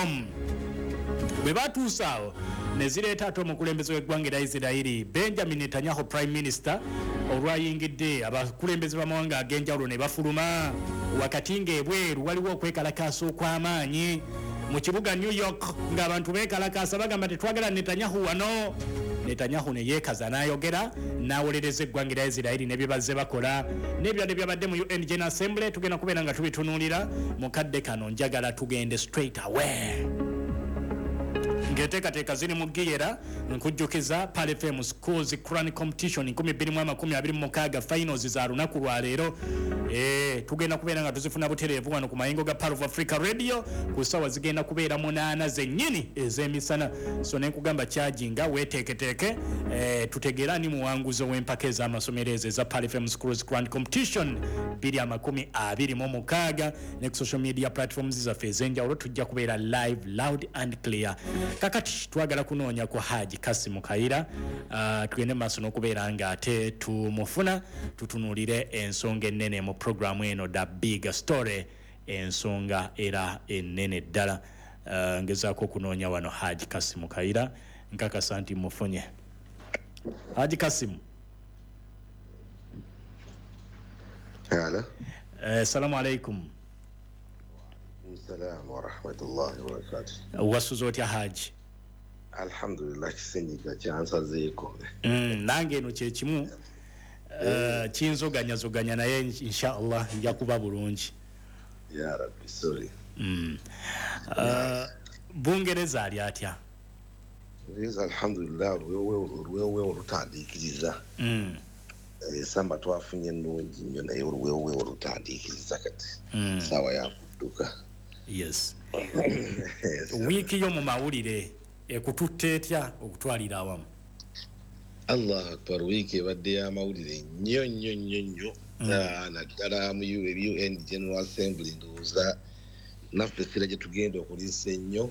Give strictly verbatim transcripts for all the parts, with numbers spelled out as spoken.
com. Bwe batuusa awo ne zireeta ate omukulembeze w'eggwanga erya Isirairi Benjamin Netanyahu Prime Minister olwayingidde abakulembeze b'amawanga ag'enjawulo ne bafuluma wakati ng'ebweru waliwo okwekalakaasa okw'amaanyi mu kibuga New York ng'abantu beekalakaasa bagamba tetwagala Netanyahu wano. Netanyahu ne yeekaza n'ayogera n'awolereza eggwanga erya Isirairi ne bye bazze bakola n'ebirala byabadde mu U N General Assembly tugenda kubeera nga tubitunuulira mu kadde kano njagala tugende straight away. Ngeteekateeka ziri mu Giyera nkujjukiza Pal F M Schools Crown Competition nkumi bbiri mu amakumi abiri mu mukaaga finals za lunaku lwa leero. Eh, tugenda kubeera nga tuzifuna butereevu wano ku mayingo ga Pal of Africa Radio ku ssaawa zigenda kubeera munaana zennyini ez'emisana. So ne nkugamba charginga weeteeketeeke eh, tutegeera ni muwanguzi w'empaka ez'amasomero ezo eza Pal F M Schools Crown Competition bbiri amakumi abiri mu mukaaga ne ku social media platforms zaffe ez'enjawulo tujja kubeera live loud and clear. Kakati twagala kunoonya ku Haji Kassim Kaira uh, tugende maaso n'okubeera nga ate tumufuna tutunuulire ensonga ennene mu programu eno da big story, ensonga era ennene ddala. Uh, ngezaako okunoonya wano Haji Kassim Kaira nkakasa nti mufunye. Haji Kassim. Hello. Uh, assalamu alaikum. Assalamu wa rahmatullahi wa barakatuh. Wasuzo otya Haji? Alhamdulillah kisenyiga kyansazeeko. Mm, nange eno kye kimu uh, kinzoganya zoganya naye inshallah nja kuba bulungi. Ya Rabbi, sorry. Mm. Uh, Bungereza ali atya? Bungereza alhamdulillah olwewe olutandikiriza. Mm. Esamba twafunye ennungi nnyo naye olwewe olutandikiriza kati. Mm. Sawa ya kudduka. Yes. Wiki yo mu mawulire ekututte etya okutwalira awamu? Allah akbar, wiki ebadde y'amawulire nnyo nnyo nnyo nnyo. Naddala mu U N General Assembly ndowooza naffe essira gye tugenda okuliisa ennyo.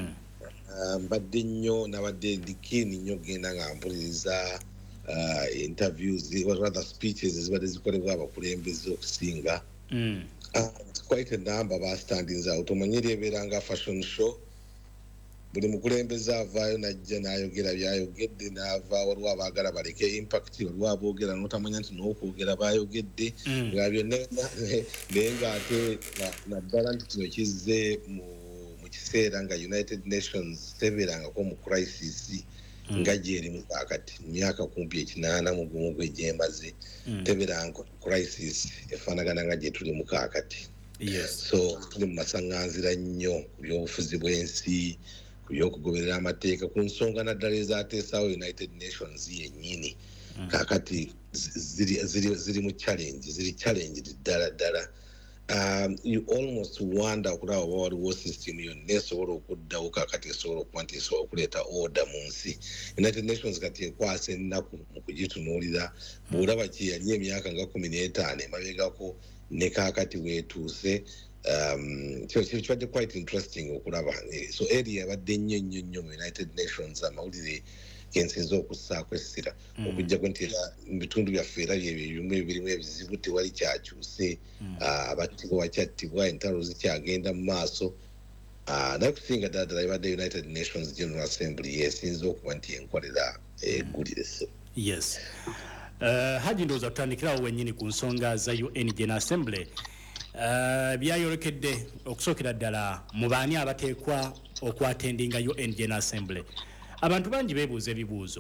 Mbadde nnyo nabadde ndi keen nnyo genda nga mpuliriza interviews or rather speeches ezibadde zikolebwa abakulembeze okusinga. Uh, quite a number of standings out. Omanyiri ebeeranga fashion show. Buli mukulembeze avaayo najja n'ayogera by'ayogedde n'ava waliwo abaagala baleke impact waliwo aboogera n'otamanya nti n'okwogera baayogedde nga byonna naye ng'ate naddala nti kino kizze mu kiseera nga United Nations tebeerangako mu crisis nga gyeri mu kakati myaka kumpi ekinaana mu gumu gwe gyemaze tebeeranga crisis efaanagana nga gye tuli mu kakati. Yes. So tuli mu masaŋŋanzira nnyo ku by'obufuzi bw'ensi ku by'okugoberera amateeka ku nsonga naddala ezaateesaawo United Nations yennyini. Kakati ziri, ziri, ziri mu challenge ziri challenge ddala ddala. Um, you almost wonder okulaba oba waliwo system yonna esobola okuddawo kakati esobola okuba nti esobola okuleeta order mu nsi. United Nations kati ekwasa ennaku mu kugitunuulira bw'olaba kye yali emyaka nga kumi n'etaano emabegako ne kaakati weetuuse. Um, so kibadde quite interesting okulaba. So area yabadde nnyo nnyo nnyo mu United Nations amawulire gensinza okussaako essira okujjako nti era mu bitundu byaffe era byebimu ebirimu ebizibu tewali kyakyuse, abattibwa wakyattibwa, entalo zikyagenda mu maaso. Naye kusinga ddala ddala ibadde United Nations General Assembly yesinza okuba nti enkolera eggulire. Yes. Uh, Haji ndowooza tutandikirawo wennyini ku nsonga za U N General Assembly. Uh, byayolekedde okusookera ddala mu baani abateekwa okwatendinga U N General Assembly. Abantu bangi beebuuza ebibuuzo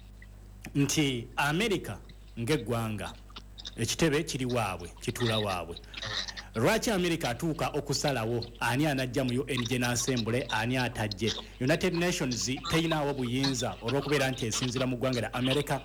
nti America ng'eggwanga ekitebe kiri waabwe kituula waabwe. Lwaki America atuuka okusalawo ani anajja mu U N General Assembly ani atajje? United Nations teyinaawo buyinza olw'okubeera nti esinzira mu ggwanga lya America.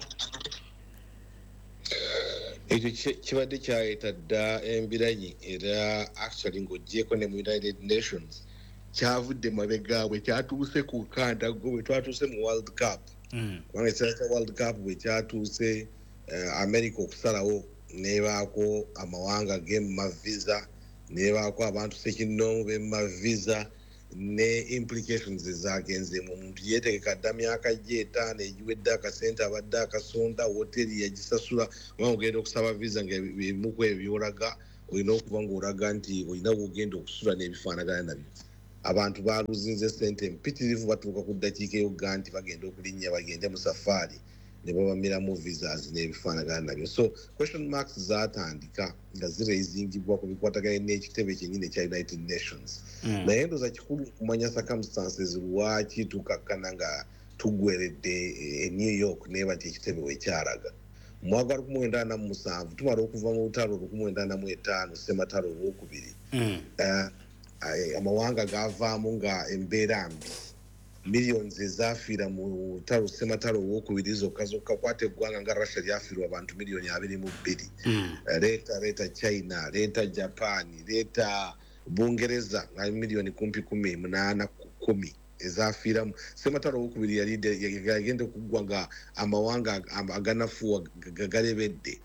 Ekyo kibadde kyaleeta dda embiranye era actually ng'oggyeko ne mu United Nations kyavudde mabegaabwe kyatuuse ku kanda gwe bwe twatuuse mu World Cup. Kubanga ekiseera kya World Cup bwe kyatuuse America okusalawo nebaako amawanga g'emma visa nebaako abantu sekinnoomu b'emma visa ne implications ezagenzeemu. Omuntu yeetegeka dda myaka gye etaano egiwedde akasente abadde akasonda woteri yagisasula oba ogenda okusaba visa ng'ebimu ku ebyo by'olaga olina okuba ng'olaga nti olina w'ogenda okusula n'ebifaanagana nabyo. abantu baluzinze sente mpitirivu batuuka ku ddakiika eyogga nti bagenda okulinnya bagende mu safaari ne babamiramu visas n'ebifaanagana nabyo. So question marks zaatandika nga ziraisingibwa ku bikwataganye n'ekitebe kyennyini ekya United Nations. Mm. Naye ndoza kikulu kumanya circumstances lwaki tukakkana nga tuggweredde e New York neeba nti ekitebe wekyalaga. Mu mwaka lukumi mwenda ana mu musanvu tumala okuva mu lutalo lukumi mwenda ana mu etaano ssematalo olwokubiri. Mm. Uh, amawanga gavaamu nga embeera mbi millions ezaafiira mu lutalo ssematalo olwokubiri zokka zokka kwata eggwanga nga Russia lyafiirwa abantu miliyoni abiri mu bbiri. Mm. leeta leeta China leeta Japan leeta Bungereza nga miliyoni kumpi kumi munaana kumi ezafiiramu. Ssematalo olwokubiri yali yagenda okuggwa nga amawanga aganafuwa gagalebedde.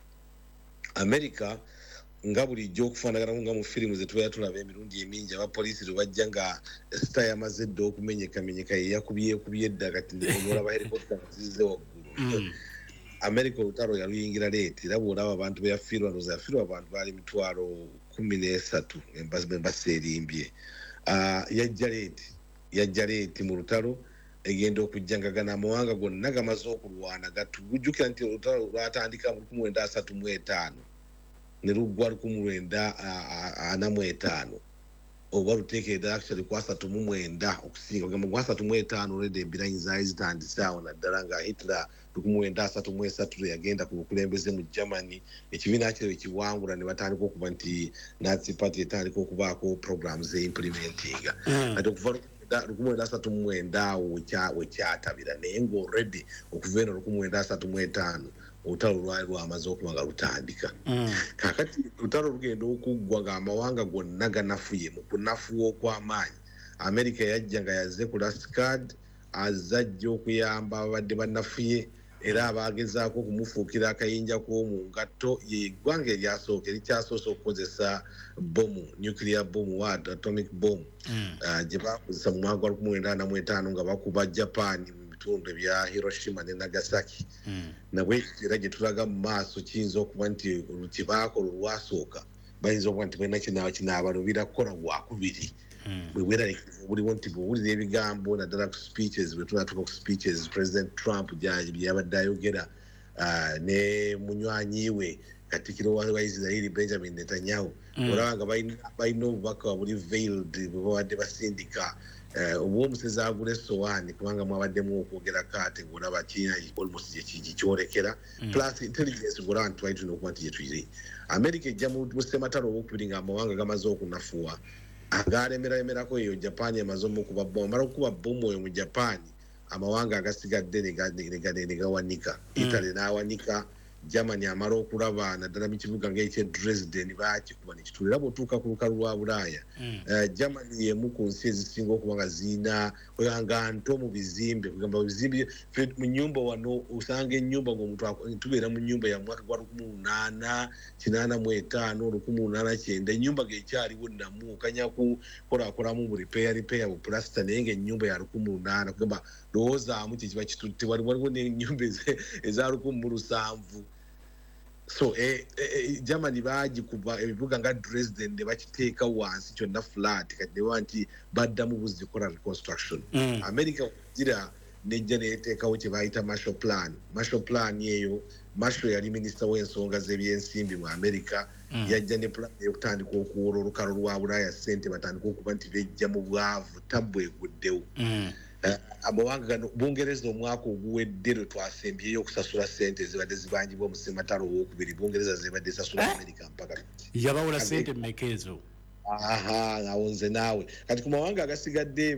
America nga bulijjo okufaanagana nga mu firimu ze tubeera tulaba emirundi emingi abapoliisi lwe bajja nga sita yamaze dda okumenyekamenyeka ye yakubyekubye edda kati olaba helikopita nga zizze waggulu. America olutalo yaluyingira leeti era bw'olaba abantu be yafiirwa ndowooza yafiirwa abantu baali mitwalo kumi n'esatu embasa erimbye. Yajja leeti yajja leeti mu lutalo egenda okujjangagana amawanga gonna gamaze okulwana gatujjukira nti olutalo lwatandika mu lukumi mwenda asatu mu etaano ne luggwa lukumi lwenda ana mu etaano oba luteekeredde actually ku asatu mu mwenda okusinga ogamba ku asatu mu etaano olwedde embiranyi zaali zitandise awo naddala nga Hitler lukumi mwenda asatu mu esatu lwe yagenda ku bukulembeze mu Germany ekibiina kye bwe kiwangula ne batandika okuba nti Nazi Party etandika okubaako programs eimplementinga ate okuva lukumi mwenda asatu mu mwenda awo wekyatabira naye nga already okuva eno lukumi mwenda asatu mu etaano olutalo lwali lwamaze okuba nga lutandika. Kaakati olutalo lugenda okuggwa ng'amawanga gonna ganafuye mu kunafuwa okw'amaanyi. America yajja nga yazze ku Lascard azajja okuyamba ababadde banafuye era abaagezaako okumufuukira akayinja k'omu ngatto ye eggwanga eryasooka erikyasoose okukozesa bomu nuclear bomb wa atomic bomb gye baakozesa mu mwaka gwa lukumi mwenda ana mu etaano nga bakuba Japan mu bitundu ebya Hiroshima ne Nagasaki. Nabwe era gye tulaga mu maaso kiyinza okuba nti kye baakola olwasooka bayinza okuba nti balina kinaabalubira kukola gwakubiri. Bwe bweraliikirivu buliwo nti bw'owulira ebigambo naddala ku speeches bwe tunatuuka ku speeches President Trump bye yabadde ayogera ne munywanyi we Katikkiro wa Israel Benjamin Netanyahu olaba nga balina obubaka buli veiled bwe babadde basindika oba omusezi agula essowaani kubanga mwabaddemu okwogerako ate ng'olaba kirina almost kyolekera plus intelligence ng'olaba nti twali tulina okuba nti gyetuyire. America ejja mu ssematalo olwokubiri ng'amawanga gamaze okunafuwa agaalemeralemerako eyo Japan emaze omukuba bomu amala okukuba bomu oyo mu Japan amawanga agasigadde ne gawanika. Italy n'awanika Germany amala okulaba naddala mu kibuga ng'eky'e Dresden baakikuba nekituula era bw'otuuka ku lukalu lwa Bulaaya Germany y'emu ku nsi ezisinga okuba nga ziyina nga nto mu bizimbe kugamba bizimbe mu nnyumba wano osanga ennyumba ng'omuntu tubeera mu nnyumba ya mwaka gwa lukumi lunaana kinaana mu etaano lukumi lunaana kyenda ennyumba ng'ekyaliwo nnamu okanya kukolakolamu bu repair repair bu plasita naye ng'ennyumba ya lukumi lunaana kugamba lowoozaamu kye kiba kitutte waliwo n'ennyumba eza lukumi mu lusanvu. So eh, eh, Germany bagikuba ebibuga nga Dresden ne bakiteeka wansi kyonna flat kati ne nti baddamu buzikola reconstruction. Mm. America gira nejja neeteekawo kye bayita Marshall Plan. Marshall Plan eyo Marshall yali minisita w'ensonga z'ebyensimbi mu America. Mm. Yajja ne plan ey'okutandika okuwola olukalo lwa Bulaaya ssente batandika okuba nti bejja mu bwavu tabbu eguddewo. Mm. Amawanga gano Bungereza omwaka oguwedde lwe twasembyeyo okusasula ssente ezibadde zibanjibwa mu ssematalo owokubiri Bungereza zibadde zisasula America mpaka yabawola ssente mmeka ezo. Aha awo nze naawe kati ku mawanga agasigadde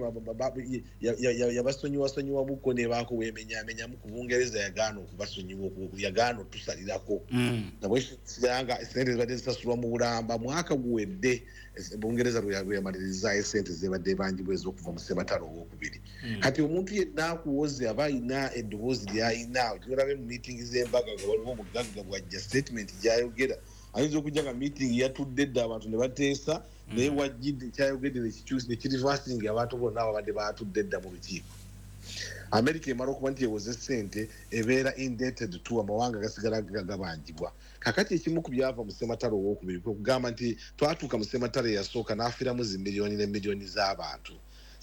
yabasonyiwasonyiwa buko ne baako weemenyamenyamu ku Bungereza yagaana okubasonyiwa yagaana otusalirako nabwesiganga ssente zibadde zisasulwa mu Bulamba mwaka guwedde Bungereza lwe yamaliririzaayo ssente zibadde banjibwa ez'okuva mu ssematalo owokubiri. Kati omuntu yenna akuwoze aba ayina eddoboozi ly'ayina gyolabe mu miitingi z'embaga nga waliwo omugagga bwajja statement gy'ayogera ayinza okujja nga meeting yatudde edda abantu ne bateesa naye wajjidde kyayogedde nekirivasinga abantu bonna ababadde baatudde edda mu lukiiko. America emala okuba nti ewoze ssente ebeera indebted to amawanga gasigala gabanjibwa. Kakati ekimu ku byava mu ssematalo owokubiri kugamba nti twatuuka mu ssematalo eyasooka n'afiiramu zi miliyoni ne miliyoni z'abantu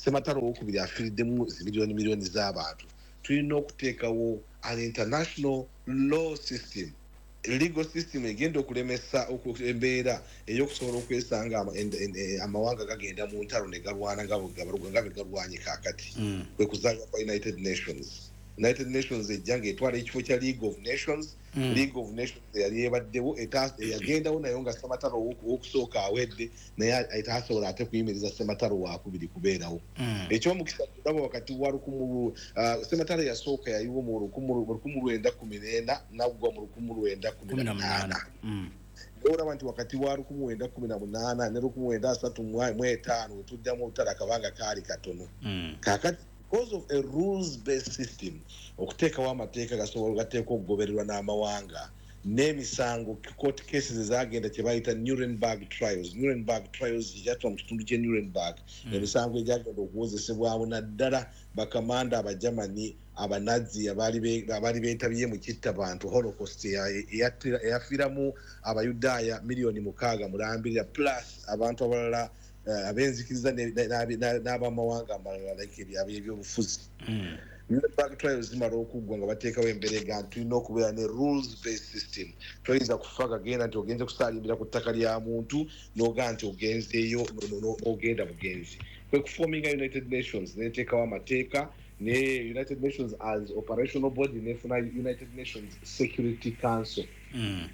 sematalo owokubiri afiiriddemu zimiliyoni miliyoni z'abantu tulina okuteekawo an international law system legal system egenda okulemesa embeera ey'okusobola okwesanga amawanga gagenda mu ntalo ne galwana nga bwe galwanye kaakati kwe kuzaalwa kwa United Nations. United Nations ejja ng'etwala ekifo kya League of Nations. mm. League of Nations yali ebaddewo yagendawo nayo nga sematalo owokusooka awedde naye etasobola ate kuyimiriza sematalo wakubiri kubeerawo. mm. ekyomukisa tulaba wakati wa lukumu uh, sematalo yasooka yayiwo mu lukumu lwenda kumi n'enda naggwa mu lukumu lwenda kumi na munaana. olaba nti wakati wa lukumu lwenda kumi na munaana ne lukumu lwenda asatu mu etaano wetuddamu olutalo akabanga kaali katono. mm. kaakati because of a rules-based system okuteekawo amateeka gasobola gateeka okugobererwa n'amawanga n'emisango court cases ezagenda kye bayita Nuremberg trials. Nuremberg trials gyatwa mu kitundu kye Nuremberg emisango egyagenda okuwozesebwamu naddala bakamanda abagermany abanazi abaali beetabye mu kittabantu holocaust eyafiiramu abayudaaya miliyoni mukaaga mulambirira plus abantu abalala Uh, abenzikiriza n'abamawanga amalala ebyobufuzi. Nuremberg trials zimala okuggwa nga bateekawo emberega tulina okubeera ne rules based system. Toyinza kufa gagenda nti ogenze kusaalimbira ku ttaka lya muntu n'ogaa nti ogenzeeyo ogenda bugenzi. Kwe kuforminga United Nations neteekawo amateeka ne United Nations as operational body nefuna United Nations Security Council. mm.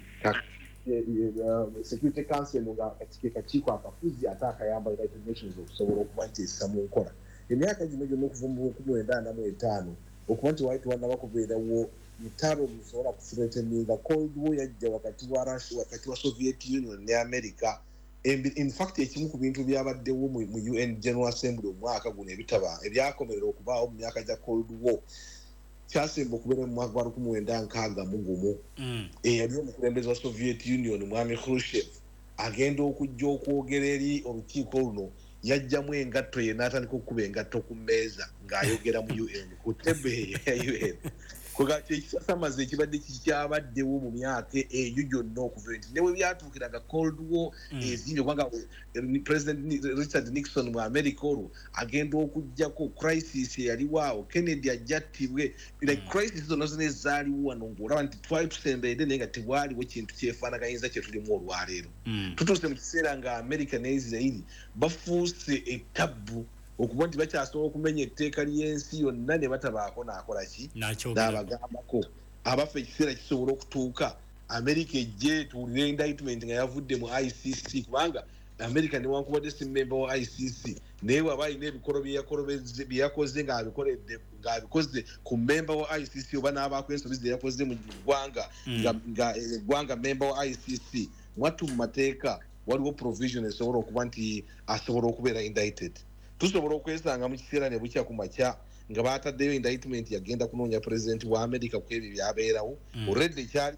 Uh, Security Council nga kakiiko akafuzi ate akayamba United Nations okusobola okuba nti essa mu nkola emyaka gino gyonna okuva mu lukumi lwenda ana mu etaano okuba nti waiti wannaba kubeerawo mitalo bisobola kuthreateninga Cold War yajja wakati wa Russia wakati wa Soviet Union ne America. In fact ekimu ku bintu byabaddewo mu U N General Assembly omwaka guno ebitaba ebyakomerera okubaawo mu myaka gya Cold War kyasemba okubeera mu mwaka gwa lukumi lwenda nkaaga mu gumu. eyali omukulembeze wa Soviet Union mwami Khrushchev agenda okujja okwogera eri olukiiko luno yajjamu engatto ye n'atandika okukuba engatto ku mmeeza ng'ayogera mu U N ku ttebe ya U N kyekisasamaza ekibadde kikyabaddewo mu myaka eyo gyonna okuva nti ne bwe byatuukiraga Cold War ezimbye kubanga President Richard Nixon mu America olwo agenda okuggyako crisis eyaliwaawo Kennedy ajjattibwe like crisis zonna zonna ezaaliwo wano ng'olaba nti twali tusemberedde naye nga tewaliwo kintu kyefaanaganyiza kye tulimu olwaleero. tutuuse mu kiseera nga America ne Israel bafuuse ettabbu okuba nti bakyasobola okumenya etteeka ly'ensi yonna ne batabaako n'akola ki n'abagambako abafe ekiseera kisobola okutuuka America ejje tuwulire indictment nga yavudde mu I C C kubanga America newankubadde si member wa I C C naye waba alina ebikolo byeyakoze ng'abikoze ku member wa I C C oba n'abaako ensobi ze yakoze mu ggwanga nga eggwanga member wa I C C mwattu mu mateeka waliwo provision esobola okuba nti asobola okubeera indicted. Tusobola okwesanga mu kiseera ne bukya ku makya nga baataddeyo indictment yagenda kunoonya president wa America ku ebyo byabeerawo. Already kyali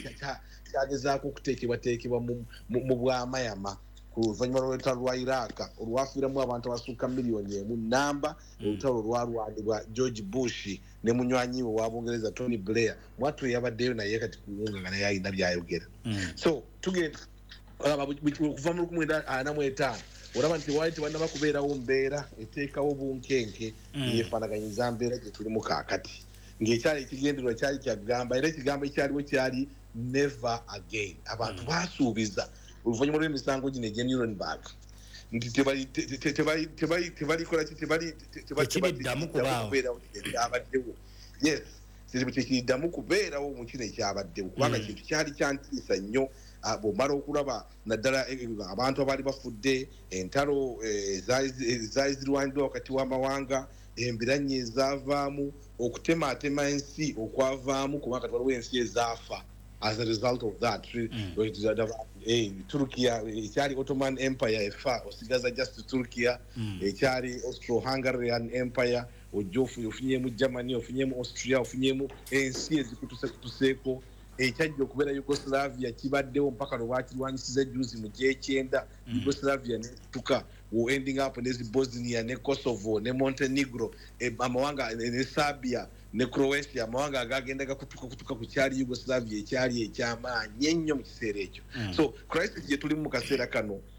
kyagezaako okuteekebwateekebwa mu bwamayama ku luvannyuma lw'olutalo lwa Iraq olwafiiramu abantu abasukka miliyoni emu namba olutalo lwalwanibwa George Bush ne munywanyi we wa Bungereza Tony Blair. Mwattu yabaddeyo naye kati kuwunga nga naye alina byayogera. So tugenda okuva mu lukumi lwenda ana mu etaano olaba nti waali tebannaba kubeerawo mbeera eteekawo bunkenke yeefaanaganyiza mbeera gye tulimu kaakati ng'ekyali ekigendererwa kyali kyagamba era ekigambo ekyaliwo kyali never again. Abantu baasuubiza oluvannyuma lw'emisango gino egye Nuremberg nti tebalikola tekibiddamu kubeerawo ekyabaddewo. Yes, tekiddamu kubeerawo mu kino ekyabaddewo kubanga kintu kyali kyantiisa nnyo. Bw'omala okulaba naddala abantu abaali bafudde entalo ezaali zirwaniddwa wakati w'amawanga embiranye ezaavaamu okutematema ensi okwavaamu kubanga kati waliwo ensi ezaafa as a result of that. Turkiya ekyali Ottoman Empire efa osigaza just Turkiya ekyali Austro-Hungarian Empire ojja ofunyemu Germany ofunyemu Austria ofunyemu ensi ezikutuseeko ekyajja okubeera Yugoslavia kibaddewo mpaka lwe bakirwanyisiza juzi mu gyekyenda. Yugoslavia netuka ending up ne Bosnia ne Kosovo ne Montenegro amawanga ne Serbia ne Croatia amawanga agagendaga kutuka kutuka ku kyali Yugoslavia ekyali ekyamaanyi ennyo mu kiseera ekyo. So crisis gye tulimu mu kaseera kano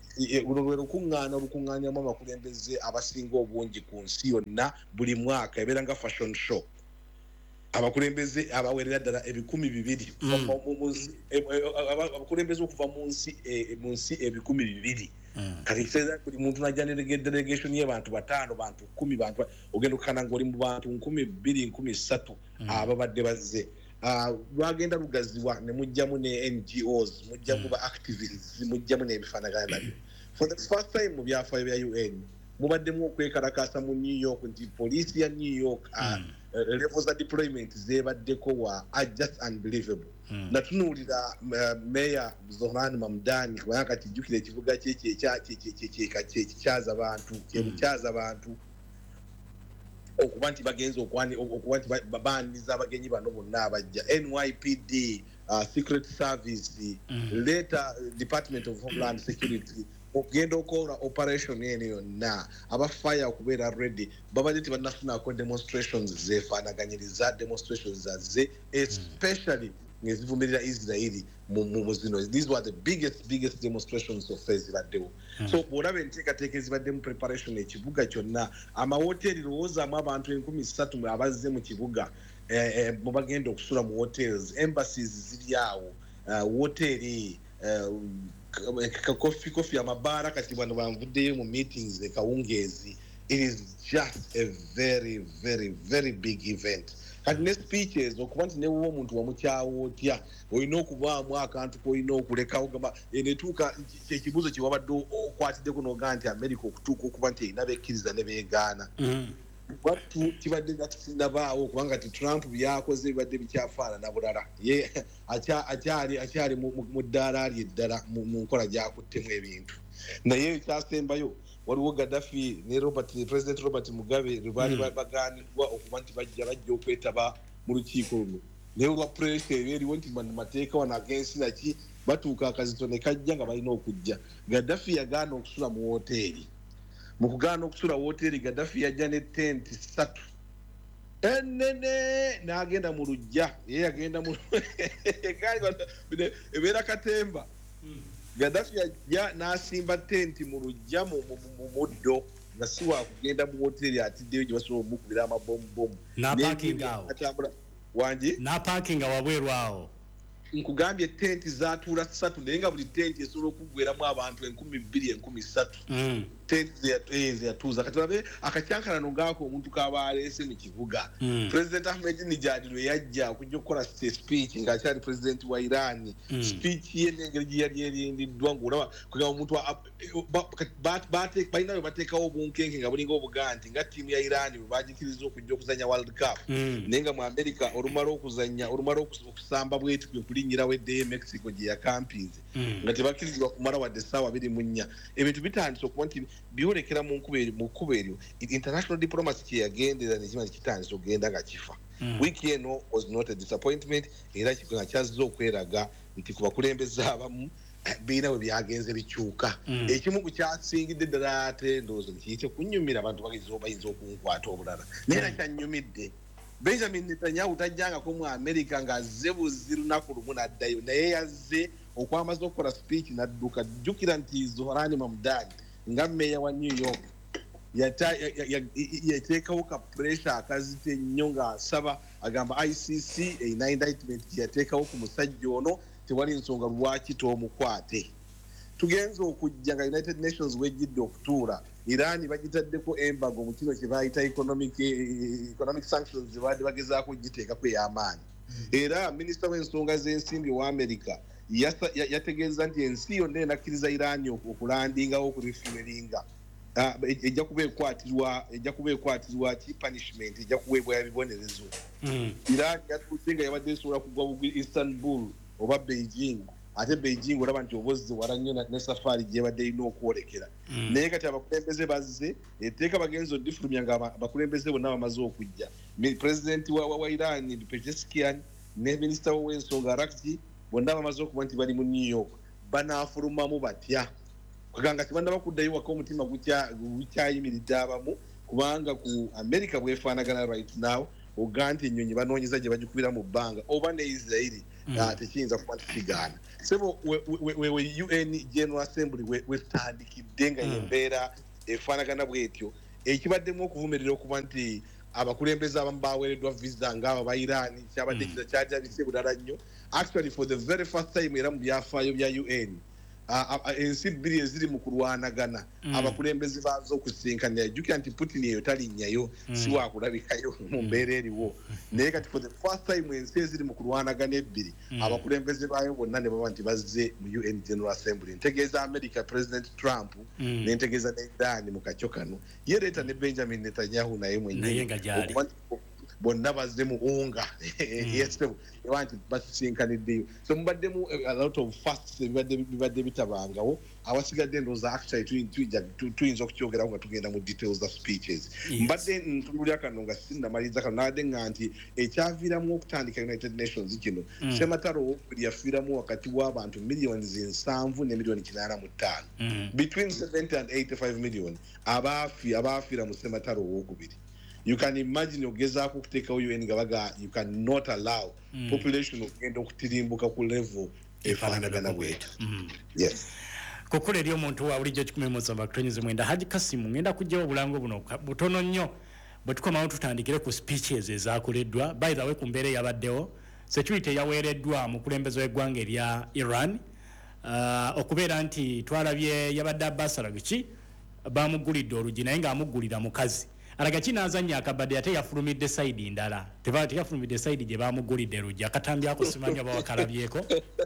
luno lwe lukuŋŋaana olukuŋŋaanyamu abakulembeze abasinga obungi ku nsi yonna buli mwaka ebeera nga fashion show abakulembeze abawerera ddala ebikumi bibiri abakulembeze okuva mu nsi mu nsi ebikumi bibiri kati kiseera buli muntu najja ne delegation y'abantu bataano bantu kumi bantu ogenda okukana ng'oli mu bantu nkumi bbiri nkumi ssatu ababadde bazze lwagenda lugaziwa ne mujjamu ne N G Os mujjamu ba activists mujjamu n'ebifaanagana nabyo for the first time mu byafaayo bya U N mubaddemu okwekalakaasa mu New York nti poliisi ya New York Uh, levels of deployment zebaddeko wa are just unbelievable. Mm. Natunuulira uh, Mayor Zohran Mamdani kubanga kati jjukira ekibuga kye kyaza abantu kyebukyaza abantu okuba nti bagenze okuba nti babandiza abagenyi bano bonna abajja N Y P D, uh, Secret Service, mm. later uh, Department of Homeland Security ogenda okola operation eno yonna abafire okubeera ready babadde tebanafunako demonstrations zefaanaganyiriza demonstrations zazze especially ngezivumirira Israeli mu zino. These were the biggest biggest demonstrations of ezibaddewo. So bw'olaba enteekateeka ezibadde mu preparation ekibuga kyonna amawoteri lowoozaamu abantu enkumi ssatu abazze mu kibuga mu bagenda okusula mu hotels, embassies ziri awo, woteri kofi kofi amabaara kati bano banvuddeyo mu meetings e Kawungeezi. It is just a very very very big event. Kati ne speeches okuba nti newo omuntu wamukyawo otya olina okubaamu akantu koolina okulekawo gamba enetuuka ekibuuzo kye wabadde okwatiddeko n'ogaa nti America okutuuka okuba nti erina bekkiriza ne beegaana wattu kibadde nga kisinabaawo kubanga ti Trump byakoze bibadde bikyafaanana bulala ye akyali akyali mu ddaala lye ddala mu nkola gyakuttemu ebintu naye ekyasembayo waliwo Gaddafi ne Robert President Robert Mugabe baali bagaanibwa okuba nti bajja bajja okwetaba mu lukiiko luno naye olwa pressure ebeeriwo nti mateeka wano agensi naki batuuka akazito ne kajja nga balina okujja. Gaddafi yagaana okusula mu woteeri. Mu kugaana okusula woteeri Gaddafi yajja ne tenti ssatu enene n'agenda mu lujja ye yagenda mu ebeera katemba. Gaddafi yajja n'asimba tenti mu lujja mu muddo nga si wa kugenda mu woteeri atiddeyo gye basobola omukubira amabomubomu wangi n'apakinga wabweru awo. Nkugambye tenti zaatuula ssatu naye nga buli tenti esobola okuggweramu abantu enkumi bbiri enkumi ssatu tenti zeyatuuza kati olabe akacyankalano ngaako omuntu kaba aleese mu kibuga. President Ahmadinejad lwe yajja okujja okukola speech ng'akyali president wa Iran. Speech ye n'engeri gye yali erindiddwa ng'olaba kugamba omuntu balina bwe bateekawo obunkenke nga bulinga obugaa nti nga ttiimu ya Iran bwe bagikiriza okujja okuzanya World Cup naye nga mu America olumala okuzanya olumala okusamba bwetu kulinnyira weddeyo Mexico gye yakampinze nga tebakkirizibwa kumala wadde essaawa abiri mu nnya. Ebintu bitandise okuba nti byolekera mu kkubo eryo international diplomacy kye yagendera nekima nekitandise okugenda nga kifa. Wiiki eno was not a disappointment era nga kyazze okweraga nti ku bakulembeze abamu birina bwe byagenze bikyuka. Ekimu ku kyasingidde ddala ate ndowooza kiyite kunnyumira abantu bayinza okunkwata obulala naye era kyannyumidde Benjamin Netanyahu tajjangako mu America ng'azze buzzi lunaku lumu n'addayo naye yazze okwamaze okukola speech n'adduka. Jjukira nti Zohran Mamdani nga meeya wa New York yateekawo ka pressure akazita ennyo ng'asaba agamba I C C erina indictment gye yateekawo ku musajja ono tewali nsonga lwaki toomukwate. Tugenze okujja nga United Nations wejjidde okutuula Iran bagitaddeko embago mu kino kye bayita economic economic sanctions ze baadde bagezaako giteekako ey'amaanyi. Era minisita w'ensonga z'ensimbi wa America yategeeza nti ensi yonna enakkiriza Iran okulandingawo okurefueringa ejja kuba ekwatirwa ejja kuba ekwatirwa ki punishment ejja kuweebwa ya bibonerezo. Iran yatuuse nga yabadde esobola kugwa bugwi Istanbul oba Beijing ate Beijing olaba nti obozzi wala nnyo ne safari gye badde erina okwolekera. Naye kati abakulembeze bazze etteeka bagenza oddifulumya nga abakulembeze bonna bamaze okujja. Pulezidenti wa Iran Pezeshkian ne minisita w'ensonga Araghchi bonna bamaze okuba nti bali mu New York. Banaafulumamu batya kuganga tibanda bakuddayo waka omutima gukyayimiridde abamu kubanga ku America bwefaanagana right now oganti ennyonyi banoonyeza gye bagikubira mu bbanga oba ne Israeli tekiyinza kuba kigaana sebo we U N General Assembly westandikidde nga yembeera efaanagana bwetyo ekibaddemu okuvumirira okuba nti abakulembeze abamu baweereddwa visa ng'abo ba Iran kyabadde kiza kyajabise bulala nnyo actually for the very first time era mu byafaayo bya U N ensi bbiri eziri mu kulwanagana abakulembeze baazo okusinkanira jjukira nti Putin eyo talinnyayo si waakulabikayo mu mbeera eriwo naye kati for the first time ensi eziri mu kulwanagana ebbiri abakulembeze baayo bonna ne baba nti bazze mu U N General Assembly ntegeeza America President Trump n'entegeeza ne Iran mu kacyo kano ye leeta ne Benjamin Netanyahu naye mwenyewe bonna bazze mu unga yes ewanti basisinkaniddeyo so mubaddemu a lot of fasts bibadde bibadde bitabangawo awasigadde ndowooza actually tuyinza okukyogerawo nga tugenda mu details of speeches mbadde ntululya kano nga sinnamaliza kano nabadde nga nti ekyaviiramu okutandika United Nations kino Ssematalo owookubiri yafiiramu wakati w'abantu millions nsanvu ne million kinaana mu ttaano between seventy and eighty-five million abaafi abaafiira mu Ssematalo owookubiri. You can imagine ogezaako okuteekawo U N nga baga you cannot allow mm. population okugenda okutirimbuka ku level efaanagana bwetu. Yes. Kokole eri omuntu wa bulijjo kikumi mu nsamba kutonyize mwenda Haji Kasimu ngenda kujjawo obulango buno butono nnyo bwe tukomawo tutandikire ku speeches ezaakoleddwa by the way ku mbeera eyabaddewo security yaweereddwa mu kulembeza w'eggwanga erya Iran uh, okubeera nti twalabye yabadde Abbas Araghchi baamugulidde olugi naye ng'amuggulira mukazi alaga kinazanya akabadde ate yafulumidde side ndala tebati yafulumidde side gye bamugulidde rujja akatambyako simanya bawakalabyeko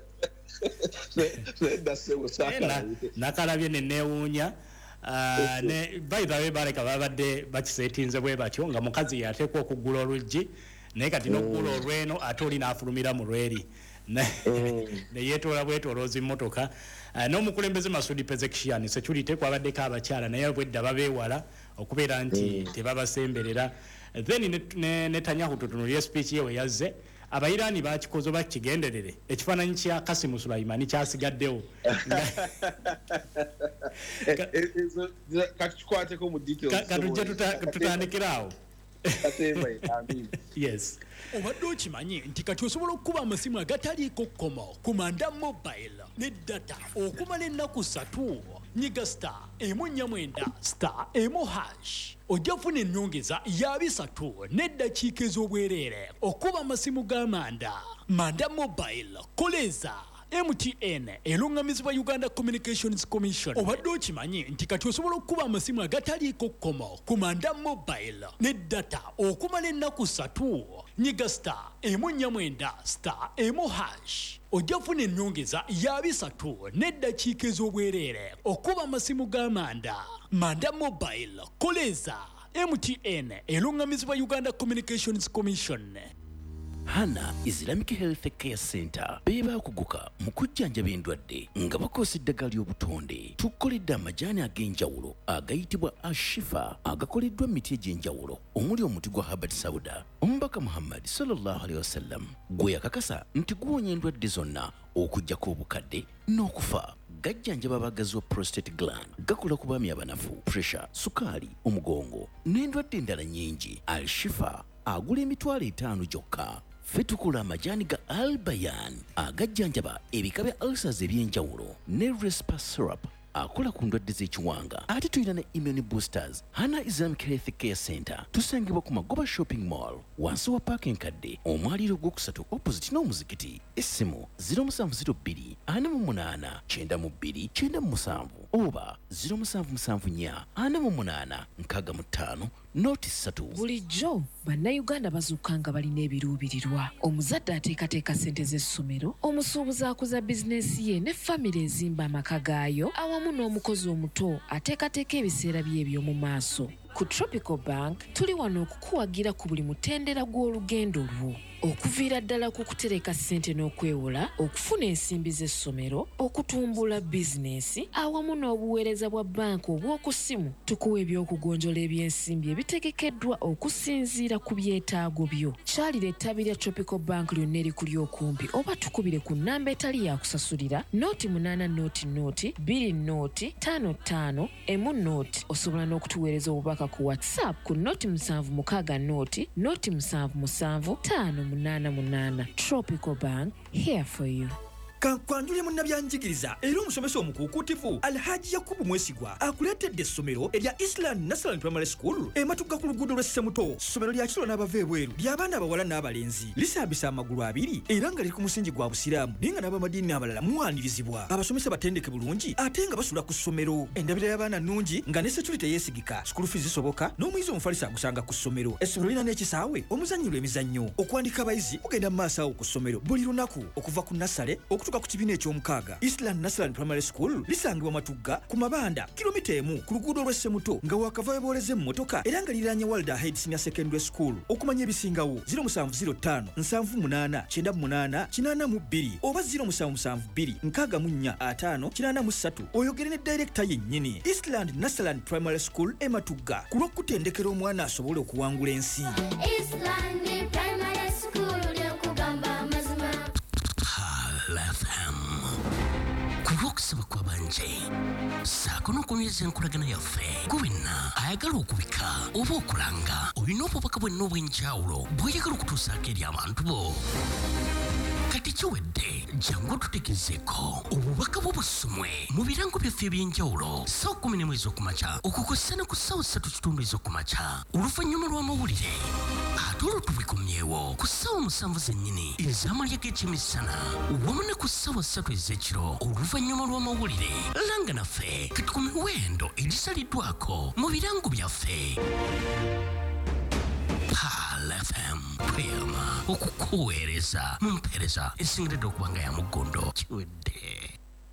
nakalabye nenewuunya ne by the way bareka babadde bakisetinze bwe batyo nga mukazi yateekwa okugula oluggi naye kati n'okugula olweno ate oli n'afulumira mu lweri ne yeetoola bwetolooza emmotoka n'omukulembeze Masudi Pezeshkian security kwabaddeko abakyala naye bwedda babeewala okubeera nti tebabasemberera then Netanyahu tutunulye speech yewe yazze abayirani bakikozo bakigenderere ekifaananyi kya Kasimu Sulaimani kyasigaddewo katukikwateko mu details katujje tutandikirawo yes obadde okimanyi nti kati osobola okuba amasimu agataliiko kkomo ku Manda Mobile ne data okumala ennaku ssatu nyiga star emu nnya mwenda star emu hash ojja kufuna ennyongeza ya bisatu n'eddakiika ez'obwereere okuba amasimu ga Manda. Manda Mobile koleza M T N elungamizibwa Uganda Communications Commission. Obadde okimanyi nti kati osobola okuba amasimu agataliiko kkomo ku Manda Mobile ne data okumala ennaku ssatu nyiga star emu nnya mwenda star emu hash ojja kufuna ennyongeza ya bisatu n'eddakiika ez'obwereere okuba amasimu ga Manda. Manda Mobile koleza M T N elungamizibwa Uganda Communications Commission. Hana Islamic Health Care Center beba kuguka mu kujjanjaba endwadde nga bakozesa eddagala ly'obutonde. Tukoledde amajaani ag'enjawulo agayitibwa Ashifa agakoleddwa mu miti egy'enjawulo omuli omuti gwa Habat Sauda. Omubaka Muhammad sallallahu alaihi wasallam gwe yakakasa nti guwonya endwadde zonna okuggyako obukadde n'okufa. Gajjanjaba abagazi wa prostate gland, gakola ku baami abanafu, pressure, sukaali, omugongo n'endwadde endala nnyingi. Al-Shifa agula emitwalo etaano gyokka. Ffe tukola amajaani ga Al-Bayan agajjanjaba ebika bya ulcers eby'enjawulo ne Respa syrup akola ku ndwadde z'ekiwanga. Ate tulina ne immune boosters. Hana Islamic Health Care Center tusangibwa ku Magoba Shopping Mall wansi wa paaka enkadde omwaliro ogwokusatu opposite n'omuzikiti. Essimu zero seven zero two ana mu munaana kyenda mu bbiri kyenda mu musanvu oba zero seven seven nnya ana mu munaana nkaaga mu ttaano noti ssatu. Bulijjo bannayuganda bazuuka nga balina ebiruubirirwa. Omuzadde ateekateeka ssente z'essomero, omusuubuzi akuza bizinensi ye ne famire ezimba amaka gaayo awamu n'omukozi omuto ateekateeka ebiseera bye eby'omu maaso. Ku Tropical Bank tuli wano okukuwagira ku buli mutendera gw'olugendo lwo. okuviira ddala ku kutereka ssente n'okwewola okufuna ensimbi z'essomero okutumbula bizinensi awamu n'obuweereza bwa banka obw'oku ssimu tukuwa ebyokugonjola ebyensimbi ebitegekeddwa okusinziira ku byetaago byo. Kyalira ettabi lya Tropical Bank lyonna erikuli okumpi oba tukubire ku nnamba etali ya kusasulira nooti munaana nooti nooti bbiri nooti ttaano ttaano emu nooti. Osobola n'okutuweereza obubaka ku WhatsApp ku nooti musanvu mukaaga nooti nooti musanvu musanvu ttaano munaana munaana. Tropical Bank, here for you. Kankwanjule munnabyanjigiriza era omusomesa omukuukutivu Alhaji Yakubu Mwesigwa akuleetedde essomero erya Island National Primary School ematugga ku luguudo lw'e Ssemuto. Ssomero lya kiro n'abava ebweru ly'abaana abawala n'abalenzi lisambisa amagulu abiri era nga liri ku musingi gwa busiraamu naye nga n'abamadiini abalala muwanirizibwa. Abasomesa batendeke bulungi ate nga basula ku ssomero. Endabira y'abaana nnungi nga ne security yeesigika. School fees zisoboka n'omuyizi omufalisa agusanga ku ssomero. Essomero lirina n'ekisaawe omuzannyirwa emizannyo. Okuwandika abayizi kugenda mu maaso awo ku ssomero buli lunaku okuva ku nassale okutuuka ku kibiina eky'omukaaga. Eastland National Primary School lisangibwa Matugga ku mabanda kilomita emu ku luguudo lw'e Ssemuto nga wakava booleze mu motoka era nga liranye Walder Head Senior Secondary School. Okumanya ebisingawo zero seven zero five nsanvu munaana kyenda munaana kinaana mu bbiri oba zero seven seven bbiri nkaaga mu nnya ataano kinaana mu ssatu. Oyogere ne director yennyini. Eastland National Primary School e Matugga ku lw'okutendekera omwana asobole okuwangula ensi. Eastland Primary School ly'okugamba amazima. F M kulokusaba kwa banje saako n'okunyweza enkolagana yaffe gwenna ayagala okubika oba okulanga olina obubaka bwenna obw'enjawulo bw'oyagala okutuusaako eri abantu bo. Kati kiwedde jangu tutegezeeko obubaka bw'obusumwe mu birango byaffe eby'enjawulo ssaawa kumi n'emu ez'okumakya okukozesa ku ssaawa ssatu kitundu ez'okumakya oluvannyuma lw'amawulire ate olwo tubikomyewo ku ssaawa musanvu zennyini ez'amalya g'ekyemisana wamu ne ku ssaawa ssatu ez'ekiro oluvannyuma lw'amawulire. Langa naffe kati ku miwendo egisaliddwako mu birango byaffe. F M tweyama okukuweereza mu mpeereza esingiridde okuba nga ya mugondo kiwedde.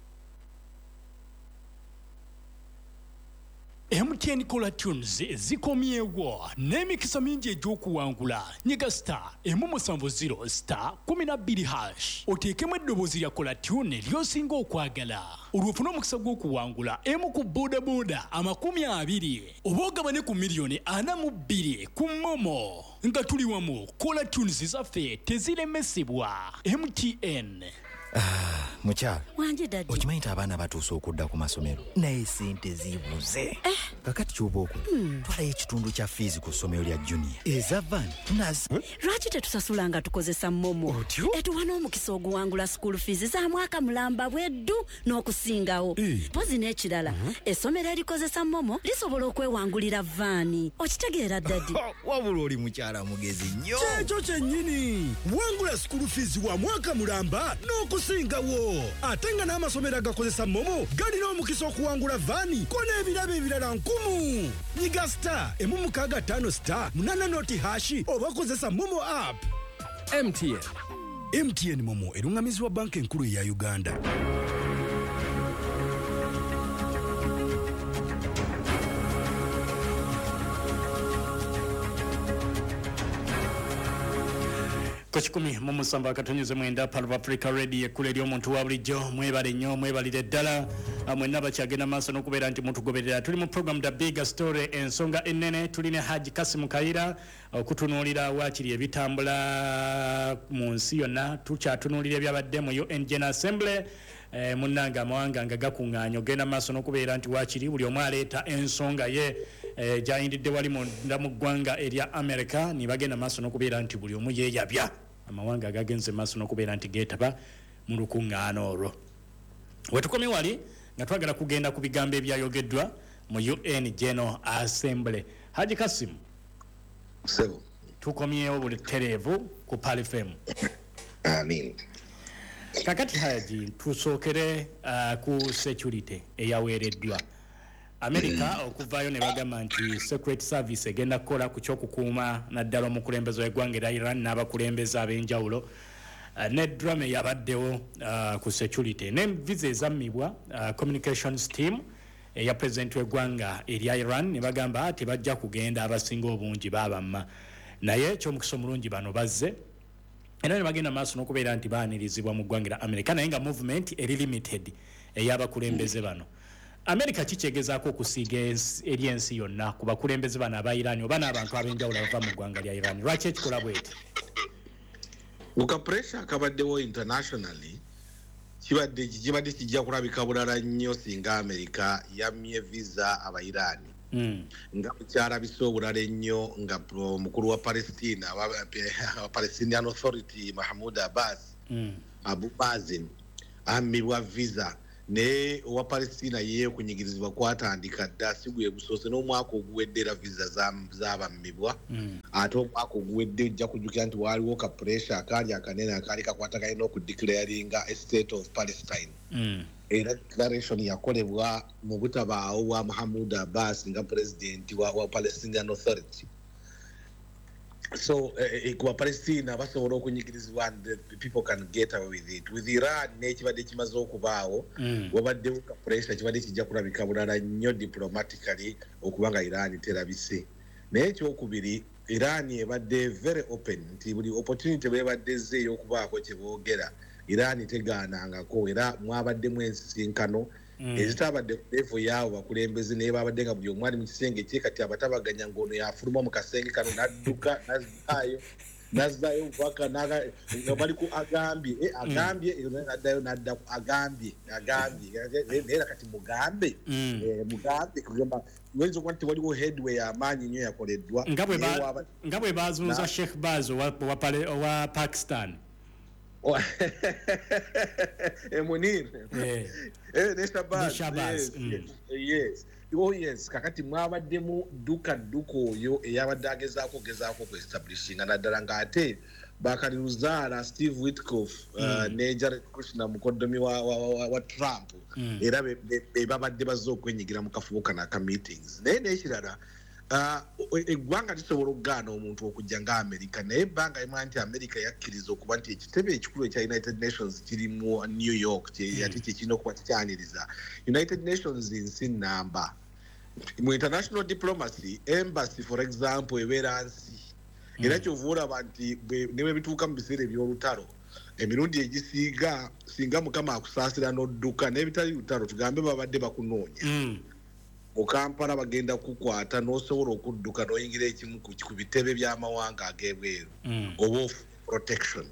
M T N Cola Tunes zikomyewo n'emikisa mingi egy'okuwangula. Nyiga star emu musanvu zero star kumi na bbiri hash oteekemu eddoboozi lya Cola Tune ly'osinga okwagala olw'ofuna omukisa gw'okuwangula emu ku boodabooda amakumi abiri oba ogabane ku miliyoni ana mu bbiri ku Momo. Nga tuli wamu Cola Tunes zaffe teziremesebwa. M T N. Ah, mukyala. Wanje dadi. Okimanyi nti abaana batuuse okudda ku masomero naye ssente zibuze. Eh. Kakati ky'oba okola. Hmm. Twalayo ekitundu kya fees ku ssomero lya junior. Eza van tunazi. Hmm? Lwaki tetusasula nga tukozesa Momo? Otyo? Etuwa n'omukisa oguwangula school fees za mwaka mulamba bweddu n'okusingawo. Eh. Pozi n'ekirala. Uh-huh. Essomero erikozesa Momo lisobola okwewangulira vaani. Okitegeera dadi. Wabula oli mukyala mugezi nnyo. Kyekyo kyennyini. Wangula school fees wa mwaka mulamba n'okusingawo. Ate nga n'amasomero agakozesa Momo galina omukisa okuwangula vaani ko n'ebirabo ebirala nkumu. Nyiga star emu mukaaga ttaano star munaana nooti hashi oba kozesa Momo app. M T N. M T N Momo erungamizibwa banka enkulu eya Uganda. Kachikumi mumusamba akatonyeze mwenda Palva Africa Radio ekule lyo muntu wa bulijjo mwebale nnyo mwebalire ddala mwenna bakyagenda maaso n'okubeera nti mutugoberera. Tuli mu program The Big Story ensonga ennene. Tulina Haji Kasim Kaira okutunuulira waakiri ebitambula mu nsi yonna. Tukyatunuulira ebyabadde mu U N General Assembly eh, munnanga amawanga nga gakuŋŋaanya ogenda maaso n'okubeera nti waakiri buli omu aleeta ensonga ye eh, gyayindidde wali munda mu ggwanga erya America ni bagenda maaso n'okubeera nti buli omu yeeyabya amawanga agagenze maaso n'okubeera nti geetaba mu lukuŋŋaana olwo. Wetukomye wali nga twagala kugenda ku bigambo ebyayogeddwa mu U N General Assembly. Haji Kasim Sebo tukomyewo buli tereevu ku Pal F M. Amin. Kakati Haji tusookere uh, ku security eyaweereddwa. America okuvaayo ne bagamba nti Secret Service egenda kukola ku kyokukuuma naddala omukulembeze w'eggwanga erya Iran n'abakulembeze ab'enjawulo uh, ne drama yabaddewo uh, ku security ne visa ezammibwa uh, communications team eya president w'eggwanga erya Iran ne bagamba tebajja kugenda abasinga obungi baabamma naye ky'omukisa omulungi bano bazze era ne bagenda maaso n'okubeera nti baanirizibwa mu ggwanga lya America naye nga movement eri limited ey'abakulembeze bano. America kikyegezaako okusiiga eri ensi yonna ku bakulembeze bano aba Iran oba n'abantu ab'enjawulo abava mu ggwanga lya Iran. Lwaki ekikola bweti? Uka pressure kabaddewo internationally kibadde kibadde kijja kulabika bulala nnyo singa America yamye visa aba Iran. Mm. Nga kukyalabisa obulala ennyo nga omukulu wa Palestina wa Palestinian Authority Mahmoud Abbas mm. Abu Mazen amibwa visa ne wa Palestina ye kunyigirizibwa kwatandika dda sigwe busoose n'omwaka oguweddera visa z'abamibwa mm. ate omwaka oguwedde ojja kujjukira nti waaliwo ka pressure akaali akanene akaali kakwataganye n'okudeclaringa a state of Palestine. Mm. Era declaration yakolebwa mu butabaawo bwa Mahmoud Abbas nga president wa, wa Palestinian Authority. So eh, kwa Palestina basobola okunyigirizibwa and the people can get away with it. With Iran nekibadde kimaze okubaawo mm. wabaddewo ka pressure kibadde kijja kulabika bulala nnyo diplomatically okubanga Iran terabise. Naye ekyokubiri Iran ebadde very open nti buli opportunity bwebadde zeeyo okubaako kye boogera Iran tegaanangako era mwabaddemu ensisinkano mm. ezitabadde ku level yaabo bakulembeze naye babadde nga buli omwali mu kisenge kye kati abatabaganya ng'ono yafuluma mu kasenge kano n'adduka nazzaayo nazzaayo obubaka nga bali ku agambye eh, agambye mm. naddayo nadda ku agambye agambye era kati mugambe mm. eh, mugambe kugamba wenzo okuba nti waliwo headway amaanyi nnyo yakoleddwa nga bwe baazunza Sheikh Baz wa, wa, wa Pakistan. eh Munir eh eh Neshabaz yes, mm. yes oh yes kakati mwabaddemu duka duko oyo eyabadde agezaako gezaako ku establishing naddala ng'ate Bakaliruzala Steve Witkoff mm. uh, ne Jared Kushner mukoddomi wa, wa, wa, wa Trump mm. era be, be, be babadde bazze okwenyigira mu kafubo kana ka meetings naye n'ekirala Uh, eggwanga lisobola okugaana omuntu okujja nga America naye ebbanga limu nti America yakkiriza okuba nti ekitebe ekikulu ekya United Nations kiri mu New York mm. ate kyekirina okuba tikyaniriza. United Nations nsi nnamba mu international diplomacy embassy for example ebeera nsi mm. era kyovuula banti ne bwe bituuka mu biseera eby'olutalo emirundi egisiiga singa Mukama akusaasira n'odduka n'ebitali lutalo tugambe babadde bakunoonya mm. mu Kampala bagenda kukwata n'osobola okudduka n'oyingira ekimu ku bitebe by'amawanga ag'ebweru mm. oba protection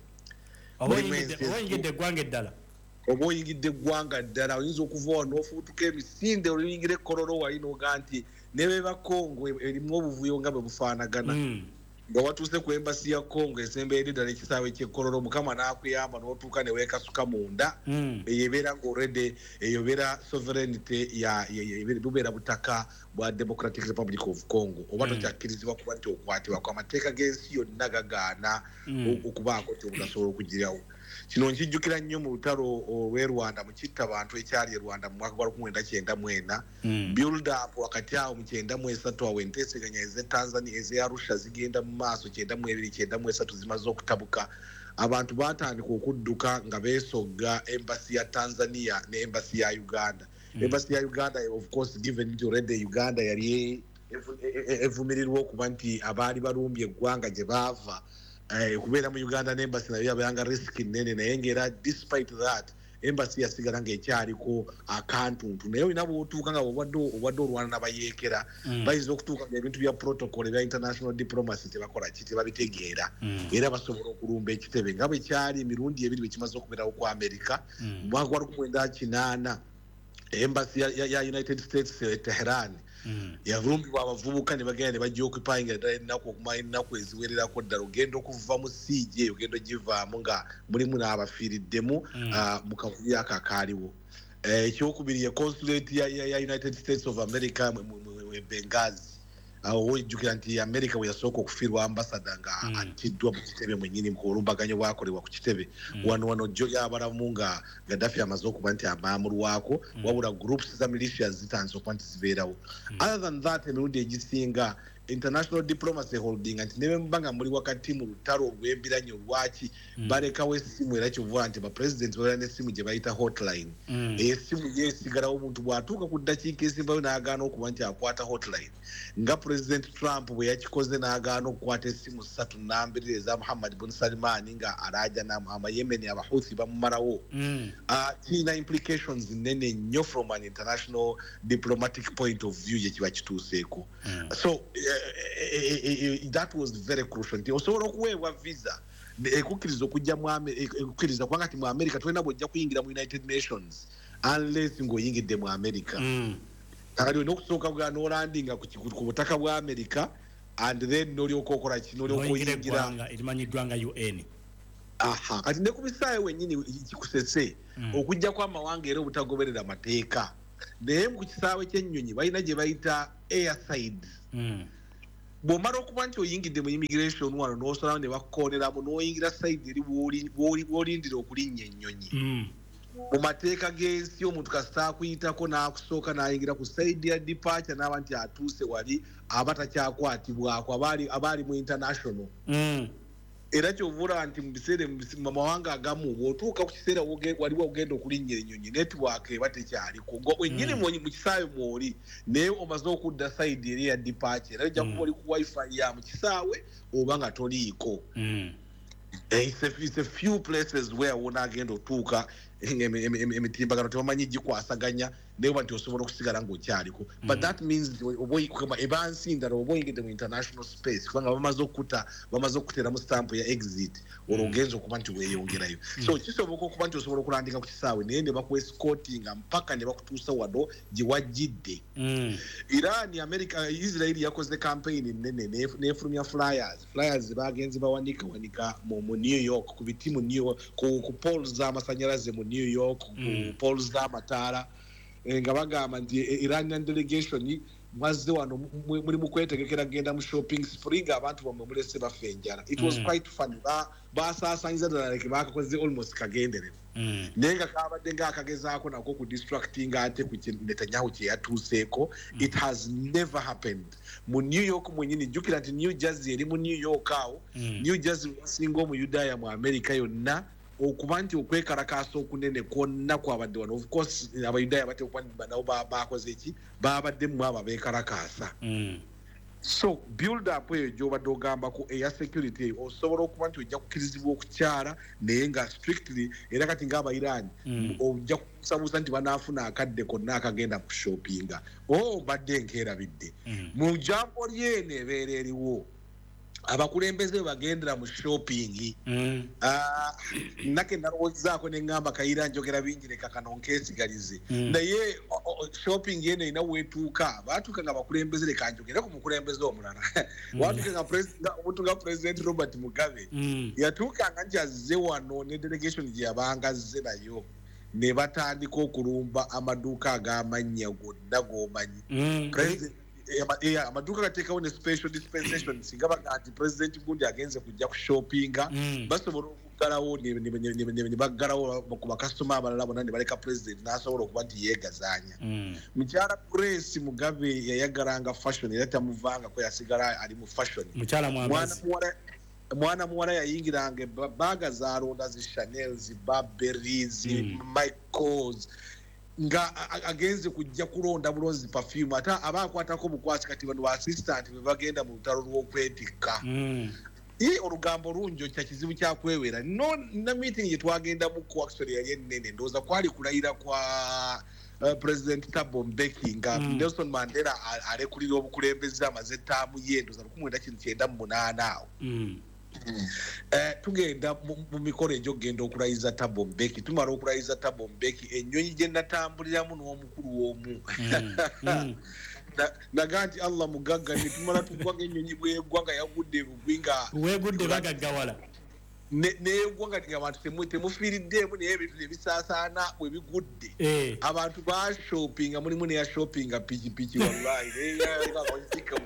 oyingidde eggwanga eddala oba oyingidde eggwanga ddala oyinza okuva wano n'ofuutuka emisinde oluyingira ekkololo wali n'oga nti ne beba Congo erimu obuvuyo nga bwe bufaanagana mm. nga watuuse ku embasi ya Congo esemberedde ddala ekisaawe ky'ekkololo Mukama n'akuyamba n'otuuka ne weekasuka munda mm. eyebeera ng'olredde eyobeera sovereignty ya bubeera butaka bwa Democratic Republic of Congo oba mm. tokyakkirizibwa kuba nti okwatibwa ku amateeka g'ensi yonna gagaana mm. okubaako kyobutasobola okugirawo. Kino nkijjukira nnyo mu lutalo olw'e Rwanda mu kittabantu ekyali e Rwanda mu mwaka gwa lukumi lwenda kyenda mu ena mm. build up wakati awo mu kyenda mu esatu awo enteeseganya ez'e Tanzania ez'e Arusha zigenda mu maaso kyenda mu ebiri kyenda mu esatu zimaze okutabuka abantu baatandika okudduka nga beesogga embassy ya Tanzania ne embassy ya Uganda mm. embassy ya Uganda of course given nti already Uganda yali evumirirwa okuba nti abaali balumbye eggwanga gye baava Eh, kubeera mu Uganda n'embassy nayo yabayanga risk nene naye ng'era despite that embassy yasigala ng'ekyaliko akantuntu naye olina bw'otuuka nga obwadde olwana n'abayeekera mm. bayinza okutuuka nga ebintu bya protocol ebya international diplomacy tebakola ki tebabitegeera mm. era basobola okulumba ekitebe nga bwe kyali emirundi ebiri bwe kimaze okubeerawo ku America mu mwaka gwa lukumi lwenda kinaana embassy ya, ya, ya United States eh, Tehran mm. yavumbibwa abavubuka ne bagenda ne bajja occupying ddala ennaku okumanya ennaku eziwererako ddala ogenda okuva mu siigi eyo ogenda ogivaamu nga mulimu n'abafiiriddemu mm. uh, mu kavuyo ako akaaliwo ekyokubiri ye consulate ya, ya, ya United States of America mu Benghazi awo wejjukira nti America bwe yasooka okufiirwa ambasada nga mm. atiddwa mu kitebe mwennyini mu olumbaganyo bwakolebwa ku kitebe mm. wano wano jjo lyabalamu nga Gaddafi amaze okuba nti amaamulwako mm. wabula groups za militias zitandise okuba nti zibeerawo mm. other than that emirundi egisinga international diplomacy holding anti nebe mbanga muri wakati mu lutalo rw'embiranyo lwaki balekawo essimu era kivuga nti ba president bala n'essimu gye bayita hotline essimu yesigalawo omuntu bw'atuuka ku ddakiika esimbayo n'agaana okuba nti akwata hotline nga president Trump bwe yakikoze n'agaana okukwata essimu ssatu nnambirire eza Muhammad bin Salman nga araja n'amahama Yemen abahuthi bamumalawo kirina implications nene nnyo from an international diplomatic point of view gye kiba kituuseeko so uh, uh, uh, that was very crucial nti osobola okuweebwa visa ekukkiriza okujja ekukkiriza kubanga ti mu America tolina bwojja kuyingira mu United Nations unless ng'oyingidde mu America kati olina okusooka bwa n'olandinga ku butaka bwa America and then n'olyoka okola ki n'olyoka oyingira erimanyiddwa nga U N aha kati ne ku bisaawe wennyini kikusese okujja kw'amawanga era obutagoberera mateeka naye mu kisaawe ky'ennyonyi balina gye bayita airside bw'omala okuba nti oyingidde mu immigration wano n'osalawo ne bakkooneramu n'oyingira side eri w'olindira okulinnya ennyonyi mu mateeka g'ensi omuntu kasita akuyitako n'akusooka n'ayingira ku side ya departure n'aba nti atuuse wali aba takyakwatibwako abaali mu international era kyovula nti mu biseera mu mawanga agamu bw'otuuka ku kiseera waliwo ogenda okulinnya ennyonyi network eba tekyaliko wennyini mu kisaawe mwoli naye omaze okudda side eri ya departure era ojja kuba oli ku wifi ya mu kisaawe oba nga toliiko it's a, it's a few places where wonaagenda otuuka emitimbagano tebamanyi gikwasaganya naye oba nti osobola okusigala ng'okyaliko but that means eba nsi ndala oba oyingidde mu international space kubanga bamaze okuta bamaze okuteramu stamp ya exit olwo ogenza okuba nti weeyongerayo so kisoboka okuba nti osobola okulandika ku kisaawe naye ne bakuescortinga mpaka ne bakutuusa wano gye wajjidde Iran America Israel yakoze campaign nene nefulumya flyers flyers bagenzi bawanika wanika mu New York ku biti mu New York ku poles z'amasanyalaze mu New York ku poles z'amataala nga bagamba nti Iranian delegation mwazze wano muri mu kwetegekera genda mu shopping spree abantu bamwe mulese bafenjana it was quite fun basaasanyiza ddala like bakakoze almost kagenderevu naye nga kabadde ng'akagezaako nako ku distracting ate ku Netanyahu kye yatuuseeko it has never happened mu New York mwenyini jjukira nti New Jersey eri mu New York awo New Jersey wasinga omuyudaaya mu America yonna okuba nti okwekalakaasa okunene kwonna kwabadde wano of course abayudaaya bateekwa nabo bakoze eki babadde mu abo abeekalakaasa so build up eyo gy'obadde ogambako eya security osobola okuba nti ojja kukkirizibwa okukyala naye nga strictly era kati ng'abayiraani ojja kusabuusa nti banaafuna akadde konna akagenda ku shoppinga o badde nkeerabidde mu jambo lyeno ebeera eriwo abakulembeze bagendera mu shopping nake nalowoozaako ne ŋŋamba Kayira njogera bingi leka kano nkeesigalize naye shopping yeno erina weetuuka baatuuka nga bakulembeze leka njogera ku mukulembeze omulala watuuka nga omuntu nga President Robert Mugabe yatuukanga nti azze wano ne delegation gye yabanga azze nayo ne batandika okulumba amaduuka ag'amannya gonna g'omanyi amaduuka gateekawo ne special dispensation singa baga nti President gundi agenze kujja ku shoppinga basobola okuggalawo ne baggalawo ku bakasitoma abalala bonna ne baleka President n'asobola okuba nti yeegazaanya mukyala Grace Mugabe yayagalanga fashion era tamuvanga ko yasigala ali mu fashion mwana muwala yayingiranga baaga zaalonda zi Chanel zi Burberry zi Michaels nga agenze kujja kulonda bulonzi perfume ata abakwatako bukwasi kati bano ba assistant be bagenda mu lutalo lw'okwetikka ii olugambo lunjo kya kizibu kyakwewera no na meeting gye twagenda mu ko actually yali ennene ndowooza kwali kulayira kwa uh, President Thabo Mbeki nga mm. Nelson Mandela alekulira obukulembeze amaze ettaamu ye ndowooza lukumi lwenda kyenda mu munaana awo mm. Eh, tugenda mu mikolo egy'okugenda okulayiza Thabo Mbeki tumala okulayiza Thabo Mbeki ennyonyi gye natambuliramu n'omukulu omu naga nti Allah mugagga ne tumala tugwa ng'ennyonyi bw'egwa nga yagudde bugwi nga weegudde bagaggawala neegwa nga abantu temufiiriddeemu naye ebintu ne bisaasaana bwe bigudde abantu bashopinga mulimu neya shopinga pikipiki wallahi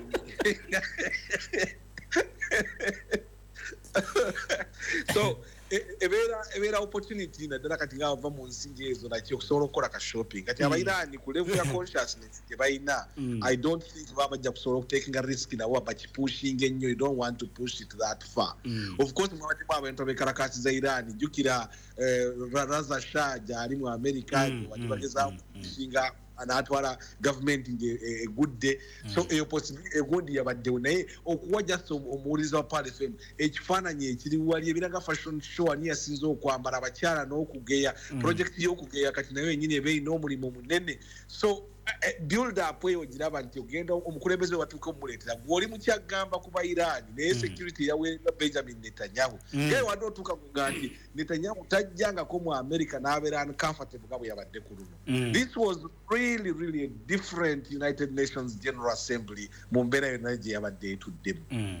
so ebeera ebeera opportunity naddala kati nga bava mu nsi ezo nakyo okusobola okukola ka shopping kati abairani ku level ya consciousness gye balina I don't think baba bajja kusobola okutekinga risk nawo bakipushing ennyo you don't want to push it that far of course mwabati mwabo ento bekarakasi za Iran jukira Raza Shah gyali mu America wati bageza kushinga anatwala government nge a good day so eyo possibility egondi yabaddewo naye okuwa just omuwuliza wa Pal F M ekifaananyi ekiri wali ebiraga fashion show ani yasinze okwambala abakyala n'okugeya project y'okugeya kati nayo yennyini eba erina omulimu munene so build up eyo giraba nti ogenda omukulembeze watuuka omumuleetera gw'oli mukyagamba ku Bairani naye security yaweebwa Benjamin Netanyahu ngaye wadde otuuka kuga nti Netanyahu tajjangako mu America n'abeera uncomfortable nga bwe yabadde ku luno this was really really a different United Nations General Assembly mu mbeera yonna gye yabadde etuddemu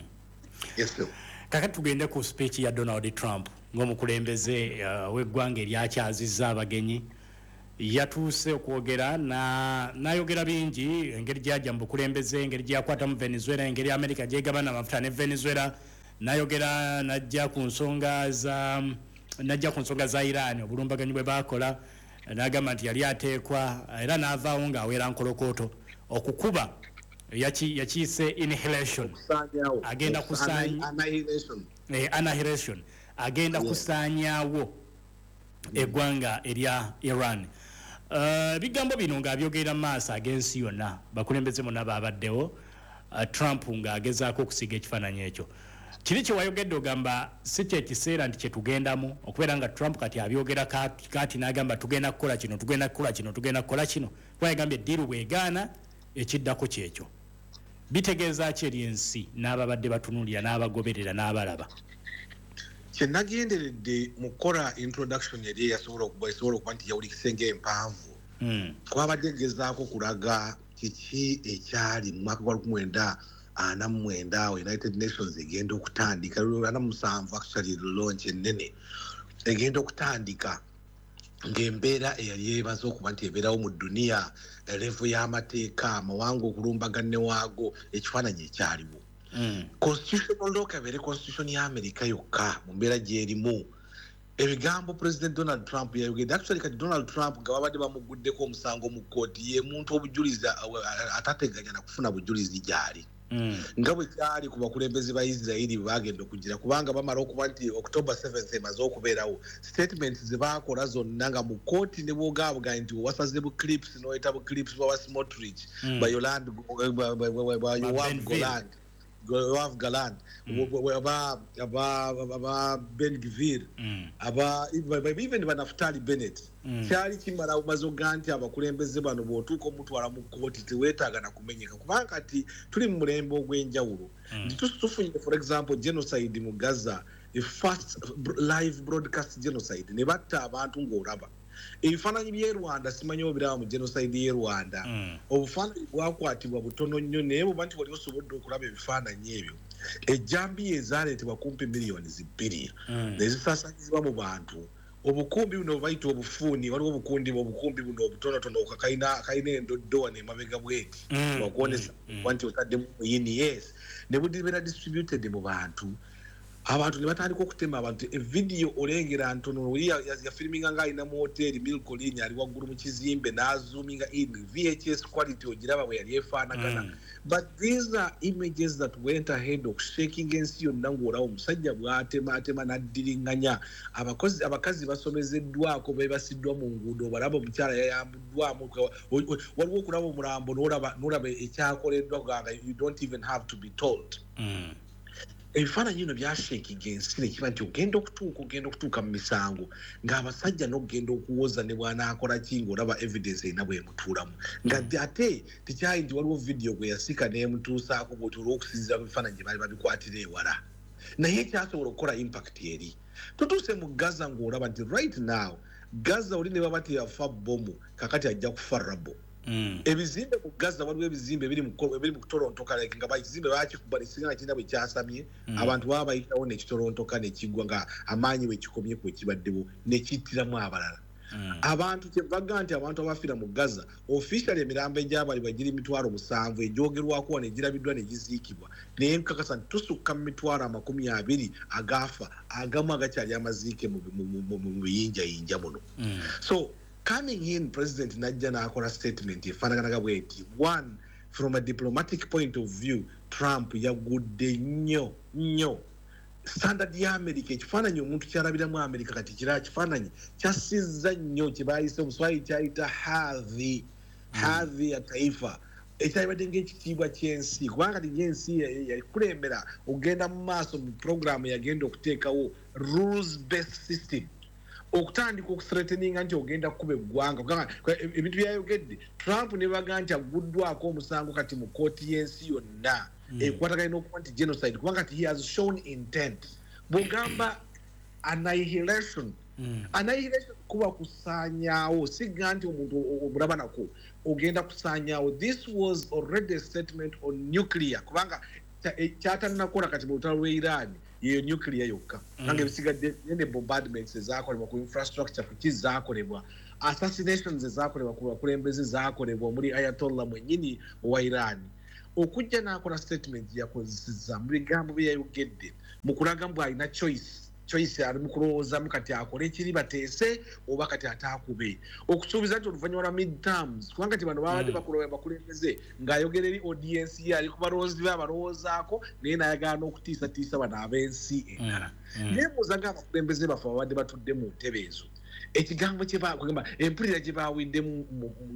yes sir. Kakati tugende ku speech ya Donald Trump ng'omukulembeze uh, w'eggwanga eryakyazizza abagenyi yatuuse okwogera na nayogera bingi engeri gyajja mu bukulembeze engeri gyakwata mu Venezuela engeri America gyegabana amafuta ne Venezuela nayogera najja ku nsonga za najja ku nsonga za Iran obulumbaganyi bwe bakola n'agamba nti yali ateekwa era n'avaawo ng'aweera nkolokoto okukuba yaki yakiyise inhalation agenda kusaanya annihilation eh, annihilation agenda yeah. kusaanyaawo eggwanga erya Iran. Uh, bigambo bino ng'abyogera maaso ag'ensi yonna bakulembeze monna baabaddewo uh, Trump ng'agezaako okusiga ekifaananyi ekyo kiri kye wayogedde ogamba si kye kiseera nti kye tugendamu okubeera nga Trump kati abyogera kati, kati n'agamba tugenda kukola kino tugenda kukola kino tugenda kukola kino kuba yagambye eddiiru bwegaana ekiddako kyekyo bitegeeza ki eri ensi n'ababadde batunuulira n'abagoberera n'abalaba kyenagenderedde mu kukola introduction yali yasobola okuba esobola okuba nti yawulikise ng'empanvu kwabadde gezaako kulaga kiki ekyali mu mwaka gwa lukumi lwenda ana mu mwenda United Nations egenda okutandika ana mu musanvu actually launch ennene egenda okutandika ng'embeera eyali yeebaza okuba nti ebeerawo mu dduniya level y'amateeka amawanga okulumbaganne waago ekifaananyi ekyaliwo Mm. Constitutional law kabere constitution ya America yokka mu mbeera gyerimu ebigambo President Donald Trump yayogedde actually kati Donald Trump nga babadde bamuguddeko omusango mu kkooti ye muntu obujulizi atateganya na kufuna bujulizi gyali mm. nga bwe kyali ku bakulembeze ba Israeli bagenda okugira kubanga bamala okuba nti October seventh emaze okubeerawo statements ze bakola zonna nga mu kkooti ne bwogaabuga nti wasaze bu clips noyita bu clips bwa Smotrich mm. ba Yolande ba Yoav Goland Yoav Galant aba aba aba Ben Gvir aba even ba Naftali Bennett kyali kimala umazo ganti abakulembeze bano botuko mutwala mu kkooti teweetaaga na kumenyeka kubanga kati tuli mu mulembe ogw'enjawulo tufunye for example genocide mu Gaza a first live broadcast genocide ne batta abantu ng'olaba ebifaananyi by'e Rwanda simanyi obiraba mu genocide y'e Rwanda obufaananyi bwakwatibwa butono nnyo naye buba nti wali osobodde okulaba ebifaananyi ebyo ejjambiya ezaaleetebwa kumpi miliyoni zibbiri nezisaasaanyizibwa mu bantu obukumbi buno bayita obufuuni waliwo obukundi obukumbi buno obutonotono kalina endoddowa n'emabega bweti bakuwonesa nti otaddemu muyini yes ne budibeera distributed mu bantu abantu ne batandika okutema abantu evidiyo olengera ntono oli yafilminga nga alina mu hoteri Milcolin ali waggulu mu kizimbe n'azoominga in V H S quality ogiraba bwe yali efaanagana but these are images that went ahead of shaking ensi yonna ng'olaba omusajja bw'atemaatema n'addiringanya abakozi abakazi basomezeddwako bebasiddwa mu nguudo balaba omukyala yayambuddwamu waliwo okulaba omulambo n'olaba ekyakoleddwa ganga you don't even have to be told mm. Ebifaananyi bino byasheekiga ensi ne kiba nti ogenda okutuuka ogenda okutuuka mu misango ng'abasajja n'okugenda okuwoza ne bw'anaakola ki ng'olaba evidence erina bw'emutuulamu nga ate tekyayi nti waliwo vidiyo gwe yasika n'emutuusaako bw'oti olw'okusinziira ku bifaananyi gye baali babikwatira ewala naye ekyasobola okukola impact eri tutuuse mu Gaza ng'olaba nti right now Gaza oli ne baba teyafa bomu kakati ajja kufa rabo Mm. ebizimbe mu Gaza waliwo ebizimbe biri mu biri mu Toronto kale nga bayizimbe bakikuba lisingana kinda bwe kyasamye mm. abantu baba bayitawo ne Toronto kane kigwa nga amaanyi we kikomye ku kibaddewo ne kittiramu abalala abantu kyebaga nti abantu abafiira mu Gaza officially emirambo egy'abalibwa giri mitwalo musanvu egyogerwako wano egirabiddwa ne giziikibwa naye nkakasa nti tusukka mu mitwalo amakumi abiri agaafa agamu agakyali amaziike mu biyinjayinja muno so coming in president najja n'akola statement efaanaganaga bweti one from a diplomatic point of view Trump yagudde nnyo nnyo standard ya America ekifaananyi omuntu kyalabiramu America kati kira kifaananyi kyasizza nnyo kye baayise omuswayiri kyayita hadhi hadhi ya taifa ekyalibadde ng'ekitiibwa ky'ensi kubanga kati y'ensi yakulembera ogenda mu maaso mu programu yagenda okuteekawo rules based system okutandika okuthreateninga nti ogenda kukuba eggwanga kubanga ebintu byayogedde Trump ne baga nti aguddwako omusango kati mu kooti y'ensi yonna ekwataganye n'okuba nti genocide kubanga kati he has shown intent bw'ogamba annihilation annihilation kuba kusaanyaawo siga nti omuntu omulaba nako ogenda kusaanyaawo this was already a statement on nuclear kubanga kyatanakola kati mu lutalo lw'e Iran yeyo nuclear yokka nange ebisigadde ne bombardments ezakolebwa ku infrastructure ku kizakolebwa assassinations ezakolebwa ku bakulembeze zakolebwa muri Ayatollah mwennyini owa Iran okujja n'akola statement yakozesezza mu bigambo bye yayogedde mu kulaga mbu alina choice choice ali mu kulowoozamu kati akole ekiri bateese oba kati ataakube okusuubiza nti oluvannyuma lwa midterms kubanga ti bano babadde bakulowa bakulembeze ng'ayogera eri audience ye ali ku balowoozi be abalowoozaako naye n'ayagala n'okutiisatiisa bano ab'ensi endala naye mbuuza ng'abakulembeze baffe babadde batudde mu ntebe ezo ekigambo kyebagamba empulira gye baawidde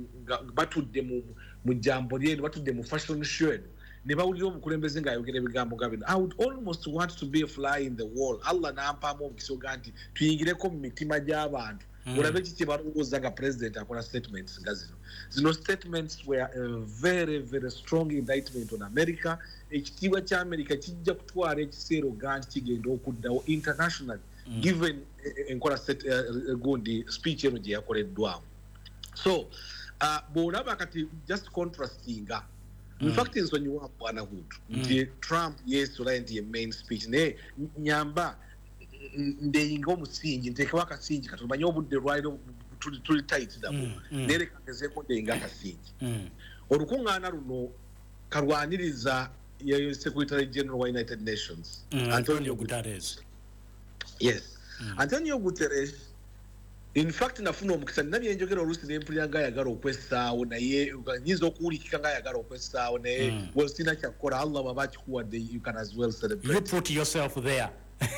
batudde mu jjambo lyeno batudde mu fashion show eno ne bawulira omukulembeze ng'ayogera ebigambo nga bino I would almost want to be a fly in the wall Allah n'ampaamu omukisa oga nti tuyingireko mu mitima gy'abantu olabe ki kye balowooza nga president akola statements nga zino zino statements were a very very strong indictment on America ekitiibwa kya America kijja kutwala ekiseera oga nti kigenda okuddawo international given enkola gundi speech eno gye yakoleddwamu so bw'olaba kati just contrastinga in fact nsonyiwa bwana Hutu nti Trump yeesula nti ye main speech naye nyamba ndeyinga omusingi nteekawo akasingi kati omanye obudde lwaliro tuli tight damu naye leka ngezeeko ndeyinga akasingi olukuŋŋaana luno kalwaniriza ye Secretary General wa United Nations Antonio Guterres yes Antonio Guterres in fact nafuna omukisa nabye njogera oluusi n'empulira ng'ayagala okwessaawo naye nyinza okuwulikika ng'ayagala okwessaawo naye well sina kyakukola Allah bw'aba akikuwadde you can as well celebrate you put yourself there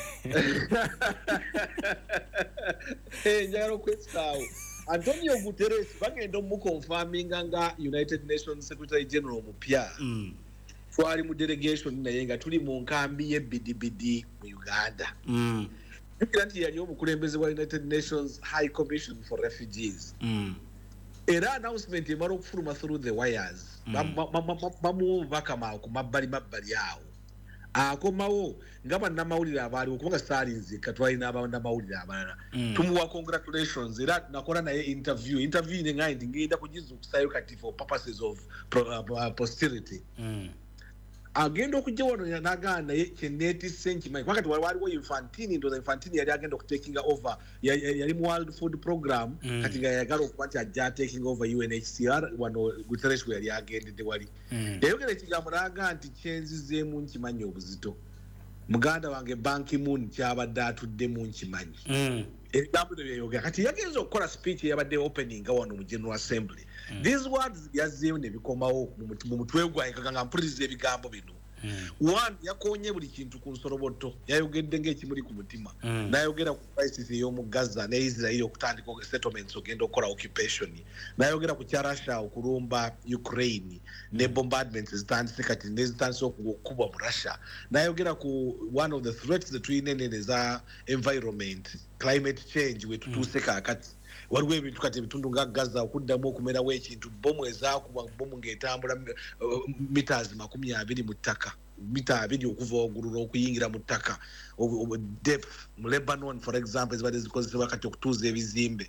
njagala okwessaawo Antonio Guterres bagenda omuconfirminga nga United Nations Secretary General omupya twali mu delegation naye nga tuli mu nkambi y'ebbidibidi mu Uganda Kira nti yali omukulembeze wa United Nations High Commission for Refugees. Mm. Era announcement emala okufuluma through the wires. Bamuwa bakama ku mabbali mabbali awo. Akomawo nga bannamawulire abaaliwo kubanga saalinze katwalina abannamawulire abalala. Tumuwa congratulations era nakola naye interview. Interview ne ngaye ngenda kugiza okusayo kati for purposes of uh, posterity. Mm. Agenda okujja wano n'agaana naye kyeneetisse nkimanyi kubanga waliwo Infantini ndoza Infantini yali agenda okutakinga over yali mu World Food Program kati nga yagala okuba nti ajja taking over U N H C R wano Guterres we yali agendedde wali yayogera ekigambo n'agaa nti kyenzizeemu nkimanyi obuzito muganda wange Ban Ki-moon kyabadde atuddemu nkimanyi ebigambo bino byayogera kati yagenza okukola speech eyabadde opening nga wano mu General Assembly these words yazzeewo ne bikomawo mu mutwe gwange nga mpuliriza ebigambo bino one yakonye buli kintu ku nsoroboto yayogedde ng'ekimuli ku mutima n'ayogera ku crisis ey'omu Gaza ne Israel okutandika settlements ogenda okukola occupation n'ayogera ku kya Russia okulumba Ukraine ne bombardments zitandise kati nezitandise okukuba mu Russia n'ayogera ku one of the threats that tulina enene za environment climate change we tutuuse kaakati waliwo ebintu kati ebitundu nga Gaza okuddamu okumerawo ekintu bomu ezaakuba bomu ng'etambula meters makumi abiri mu ttaka mita abiri okuva waggulu okuyingira mu ttaka depth mu Lebanon for example ezibadde zikozesebwa kati okutuuza ebizimbe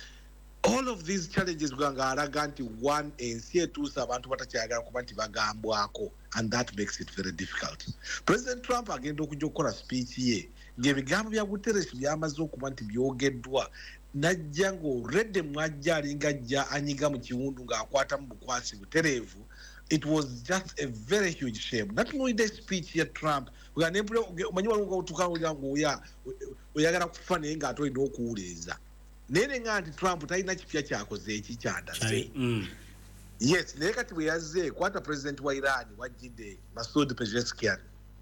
all of these challenges nga alaga nti one ensi etuusa abantu batakyagala kuba nti bagambwako and that makes it very difficult. President Trump agenda okujja okukola speech ye ng'ebigambo bya Guterres byamaze okuba nti byogeddwa najja ng'olredde mwajja alinga ajja anyiga mu kiwundu ng'akwata mu bukwasi butereevu. It was just a very huge shame. Not only the speech here Trump, we are never omanyi walunga otuka ngoya oyagala kufa naye ng'atolina okuwuliriza. Naye nga nti Trump talina kipya kyakoze eki kyandase. Yes, naye kati bwe yazze kwata president wa Iran wajjidde Masoud Pezeshkian.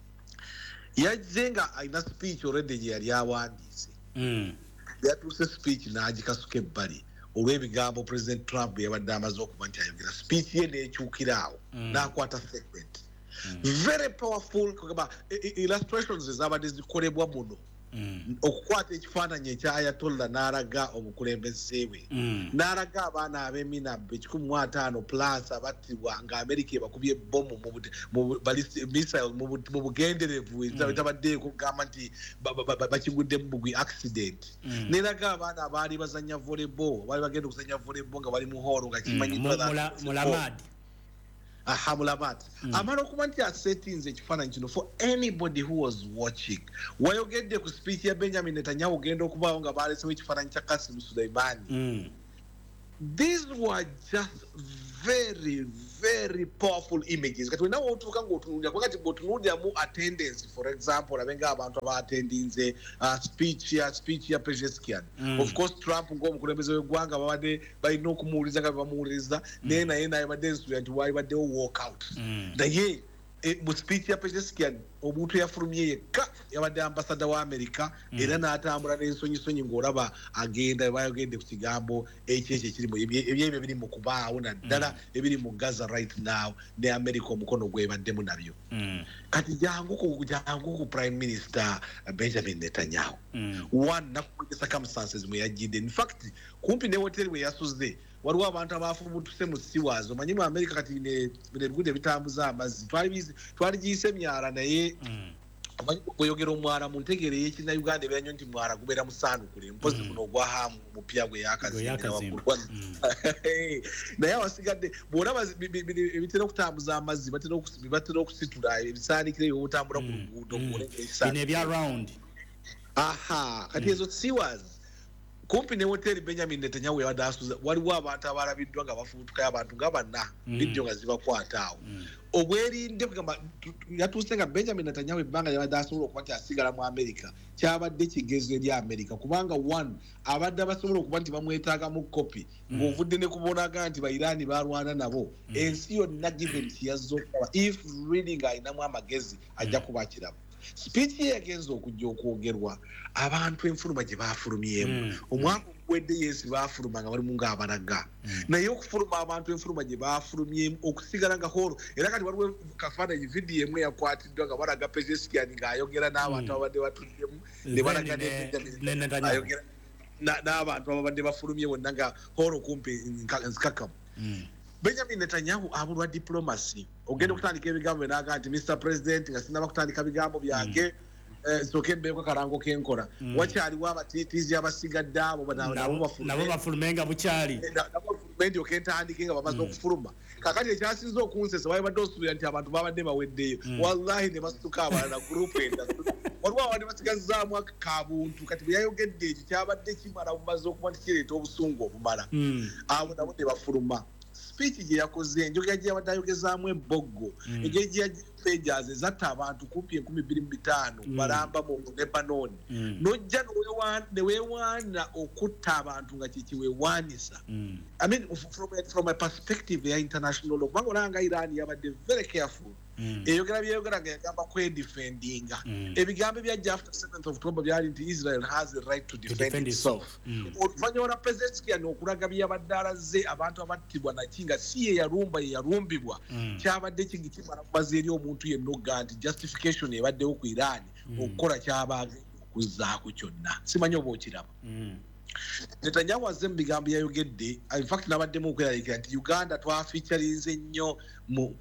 Yajje nga alina speech already gye yali awandiise. Yatuuse speech n'agikasuka ebbali olw'ebigambo President Trump yabadde amaze okuba nti ayogera. Speech ye n'ekyukira awo n'akwata segment. Very powerful kugamba illustrations ezabadde zikolebwa muno. Okukwata ekifaananyi ekya Ayatollah n'alaga obukulembeze bwe. N'alaga abaana ab'eminabbe kikumi mu ataano plus abattibwa nga Amerika ebakubye bbomu mu missile mu bugenderevu ezitabaddeeko kugamba nti bakigudde mu bugwi accident. N'eraga abaana abaali bazannya volleyball baali bagenda okuzannya volleyball nga bali mu hall nga kimanyiddwa Mulamadi. Aha, Mulamadi. Amala okuba nti asetinze ekifaananyi kino for anybody who was watching. Wayogedde ku speech ya Benjamin Netanyahu ogenda okubaawo nga baalesewo ekifaananyi kya Qasim Soleimani. These were just very, very powerful images. Kati wenawo otuuka ng'otunuulira kuba kati bw'otunuuliramu attendance, for example, abenga abantu abaatendinze uh, speech ya speech ya Pezeshkian. Mm. Of course, Trump ng'omukulembeze w'eggwanga babadde balina okumuwuliriza nga bamuwuliriza naye naye naye badde ensula nti waali baddewo walkout. Naye mu speech ya Pezeshkian omuntu yafulumye yekka yabadde ambasada wa Amerika era n'atambula n'ensonyisonyi ng'olaba agenda bayogedde ku kigambo ekyo ekyo ekirimu ebyebyo ebiri mu kubaawo naddala ebiri mu Gaza right now ne Amerika omukono gwebaddemu nabyo. Kati jangu ku jangu ku Prime Minister Benjamin Netanyahu. One nakuja circumstances mwe yajjidde. In fact kumpi ne hotel we yasuze waliwo abantu abafubutuse mu Siwaz omanyi mu Amerika kati ne bigude bitambuza amazzi twali giyise emyala naye bweyogera omwala mu ntegere y'ekina Uganda ebeera nnyo nti mwala gubeera musaanukule mpozi muno ogwa hamu mupya gwe yakazimira waggulu naye awasigadde bw'olaba ebitera okutambuza amazzi batera okusitula ebisaanikire by'obutambula ku luguudo ebya round. Aha, kati ezo Siwaz kumpi ne hoteli Benjamin Netanyahu yabadde asuza waliwo abantu abalabiddwa nga bafubutukayo abantu nga banna vidiyo nga zibakwata awo. Obwerinde kugamba yatuuse nga Benjamin Netanyahu ebbanga yabadde asobola okuba nti asigala mu Amerika kyabadde kigezo eri Amerika kubanga one abadde abasobola okuba nti bamwetaagamu kopi ng'ovudde ne kubonaga nti Bayiraani balwana nabo ensi yonna given kiyazza okulaba if really ng'alinamu amagezi ajja kuba akiraba. Speech ye yagenza okujja okwogerwa abantu enfuluma gye baafulumyemu omwaka ogwedde yeesi baafuluma nga balimu ng'abalaga naye okufuluma abantu enfuluma gye baafulumyemu okusigala nga holo era kati waliwo kafaananyi vidiyo emu eyakwatiddwa nga balaga Pezeshkian ng'ayogera n'abantu ababadde batuddemu ne balaga ayogera n'abantu ababadde bafulumye bonna nga holo kumpi nzikakamu. Benjamin Netanyahu abulwa diplomacy ogenda okutandika ebigambo n'aga nti Mister President nga sinaba kutandika bigambo byange nsooke mbeeko karango kenkola wakyaliwo abatiitiizi abasigadde abo nabo bafulume nga bukyali ndyoke ntandike nga bamaze okufuluma. Kakati ekyasinze okunsesa babadde osuubira nti abantu babadde baweddeyo wallahi ne basituka abalala gurupu endala waliwo abadde basigazaamu akabuntu kati bwe yayogedde ekyo kyabadde kimala bumaze okuba nti kireeta obusungu obumala abo nabo ne bafuluma. Speech gye yakoze enjogera gye yabadde ayogezaamu ebbogo engeri gye yapages ezatta abantu kumpi enkumi bbiri mu bitaano balamba mu Lebanon n'ojja ne weewaana okutta abantu nga kikiweewaanisa. I mean from a, from a perspective ya international law kubanga olanga Iran yabadde very careful eyogera byeyogera nga yagamba kwedefendinga ebigambo byajja after seventh of October byali nti Israel has the right to defend itself. Oluvannyuma lwa Pezeshkian okulaga byabadde alaze abantu abattibwa nakinga si ye yalumba ye yalumbibwa kyabadde kimala kubaza eri omuntu yenna ogga nti justification ebaddewo ku Iran okukola kyabaaga okuzzaako kyonna simanyi oba okiraba. Netanyahu azze mu bigambo yayogedde in fact nabaddemu okweraliikira nti Uganda twafiicarinze nnyo mu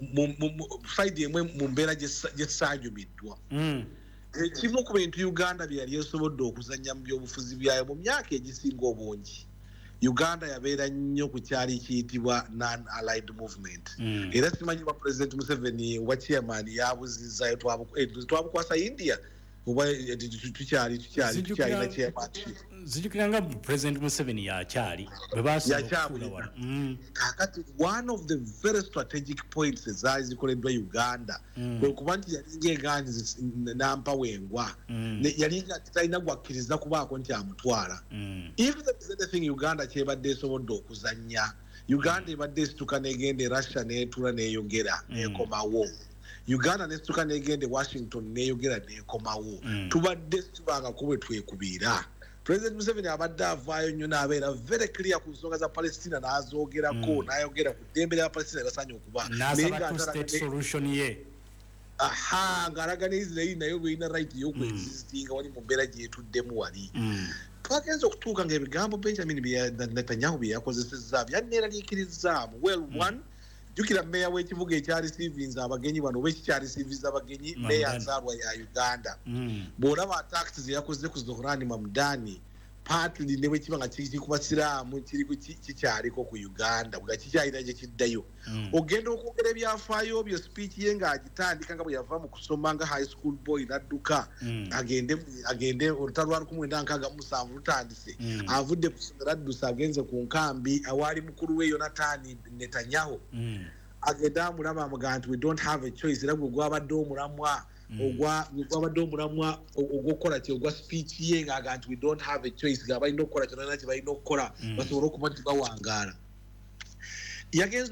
saidi emwe mu mbeera gyessaanyumiddwa. Ekimu ku bintu Uganda bye yali esobodde okuzannya mu byobufuzi byayo mu myaka egisinga obungi Uganda yabeera nnyo ku kyali kiyitibwa non-allied movement. Era simanyi ba President Museveni wa chairman yabuzizzayo twabukwasa India kuba tukyali tukyali tukyali na chairmanship zijukiranga President Museveni yakyali bwe basobola wala kakati one of the very strategic points ezaali zikoleddwa Uganda kwe kuba nti yalinga enganzi nampawengwa yalinga talina gwakkiriza kubaako nti amutwala if there is anything Uganda kyebadde esobodde okuzannya Uganda ebadde esituka negende Russia neetula neeyogera neekomawo Uganda nesituka negende Washington neeyogera neekomawo tubadde tubanga kubwe twekubiira President Museveni abadde avaayo nnyo n'abeera very clear ku nsonga za Palestina n'azoogerako n'ayogera ku ddembe lya Palestina basaanye okuba n'asaba two-state solution ye aha ng'alaga ne Israel nayo bweyina right y'okwexistinga wali mu mbeera gyetuddemu wali twagenza okutuuka ng'ebigambo Benjamin Netanyahu bye yakozesezza byanneeraliikirizaamu well one jukira meya w'ekibuga ekyarisiivinza abagenyi bano oba ekikyarisiiviza abagenyi meya nzaalwa ya Uganda bw'olaba attacks ze yakoze ku Zohrani Mamdani partly ne bwe kiba nga kiri ku basiraamu kiri kikyaliko ku Uganda bwe kikyalina gye kiddayo ogenda okwogera ebyafaayo byo speech ye ng'agitandika nga bwe yava mu kusoma nga high school boy n'adduka agende agende olutalo lwa lukumi lwenda nkaaga mu musanvu lutandise avudde ku ssomero addusa agenze ku nkambi awaali mukulu we Yonatani Netanyahu agenda amulaba amugamba nti we don't have a choice era gwe gwabadde omulamwa ogwa gwabadde omulamwa ogw'okukola ki ogwa speech ye ng'agamba nti we don't have a choice nga balina okukola kyonna kye balina okukola basobole okuba nti bawangaala yagenze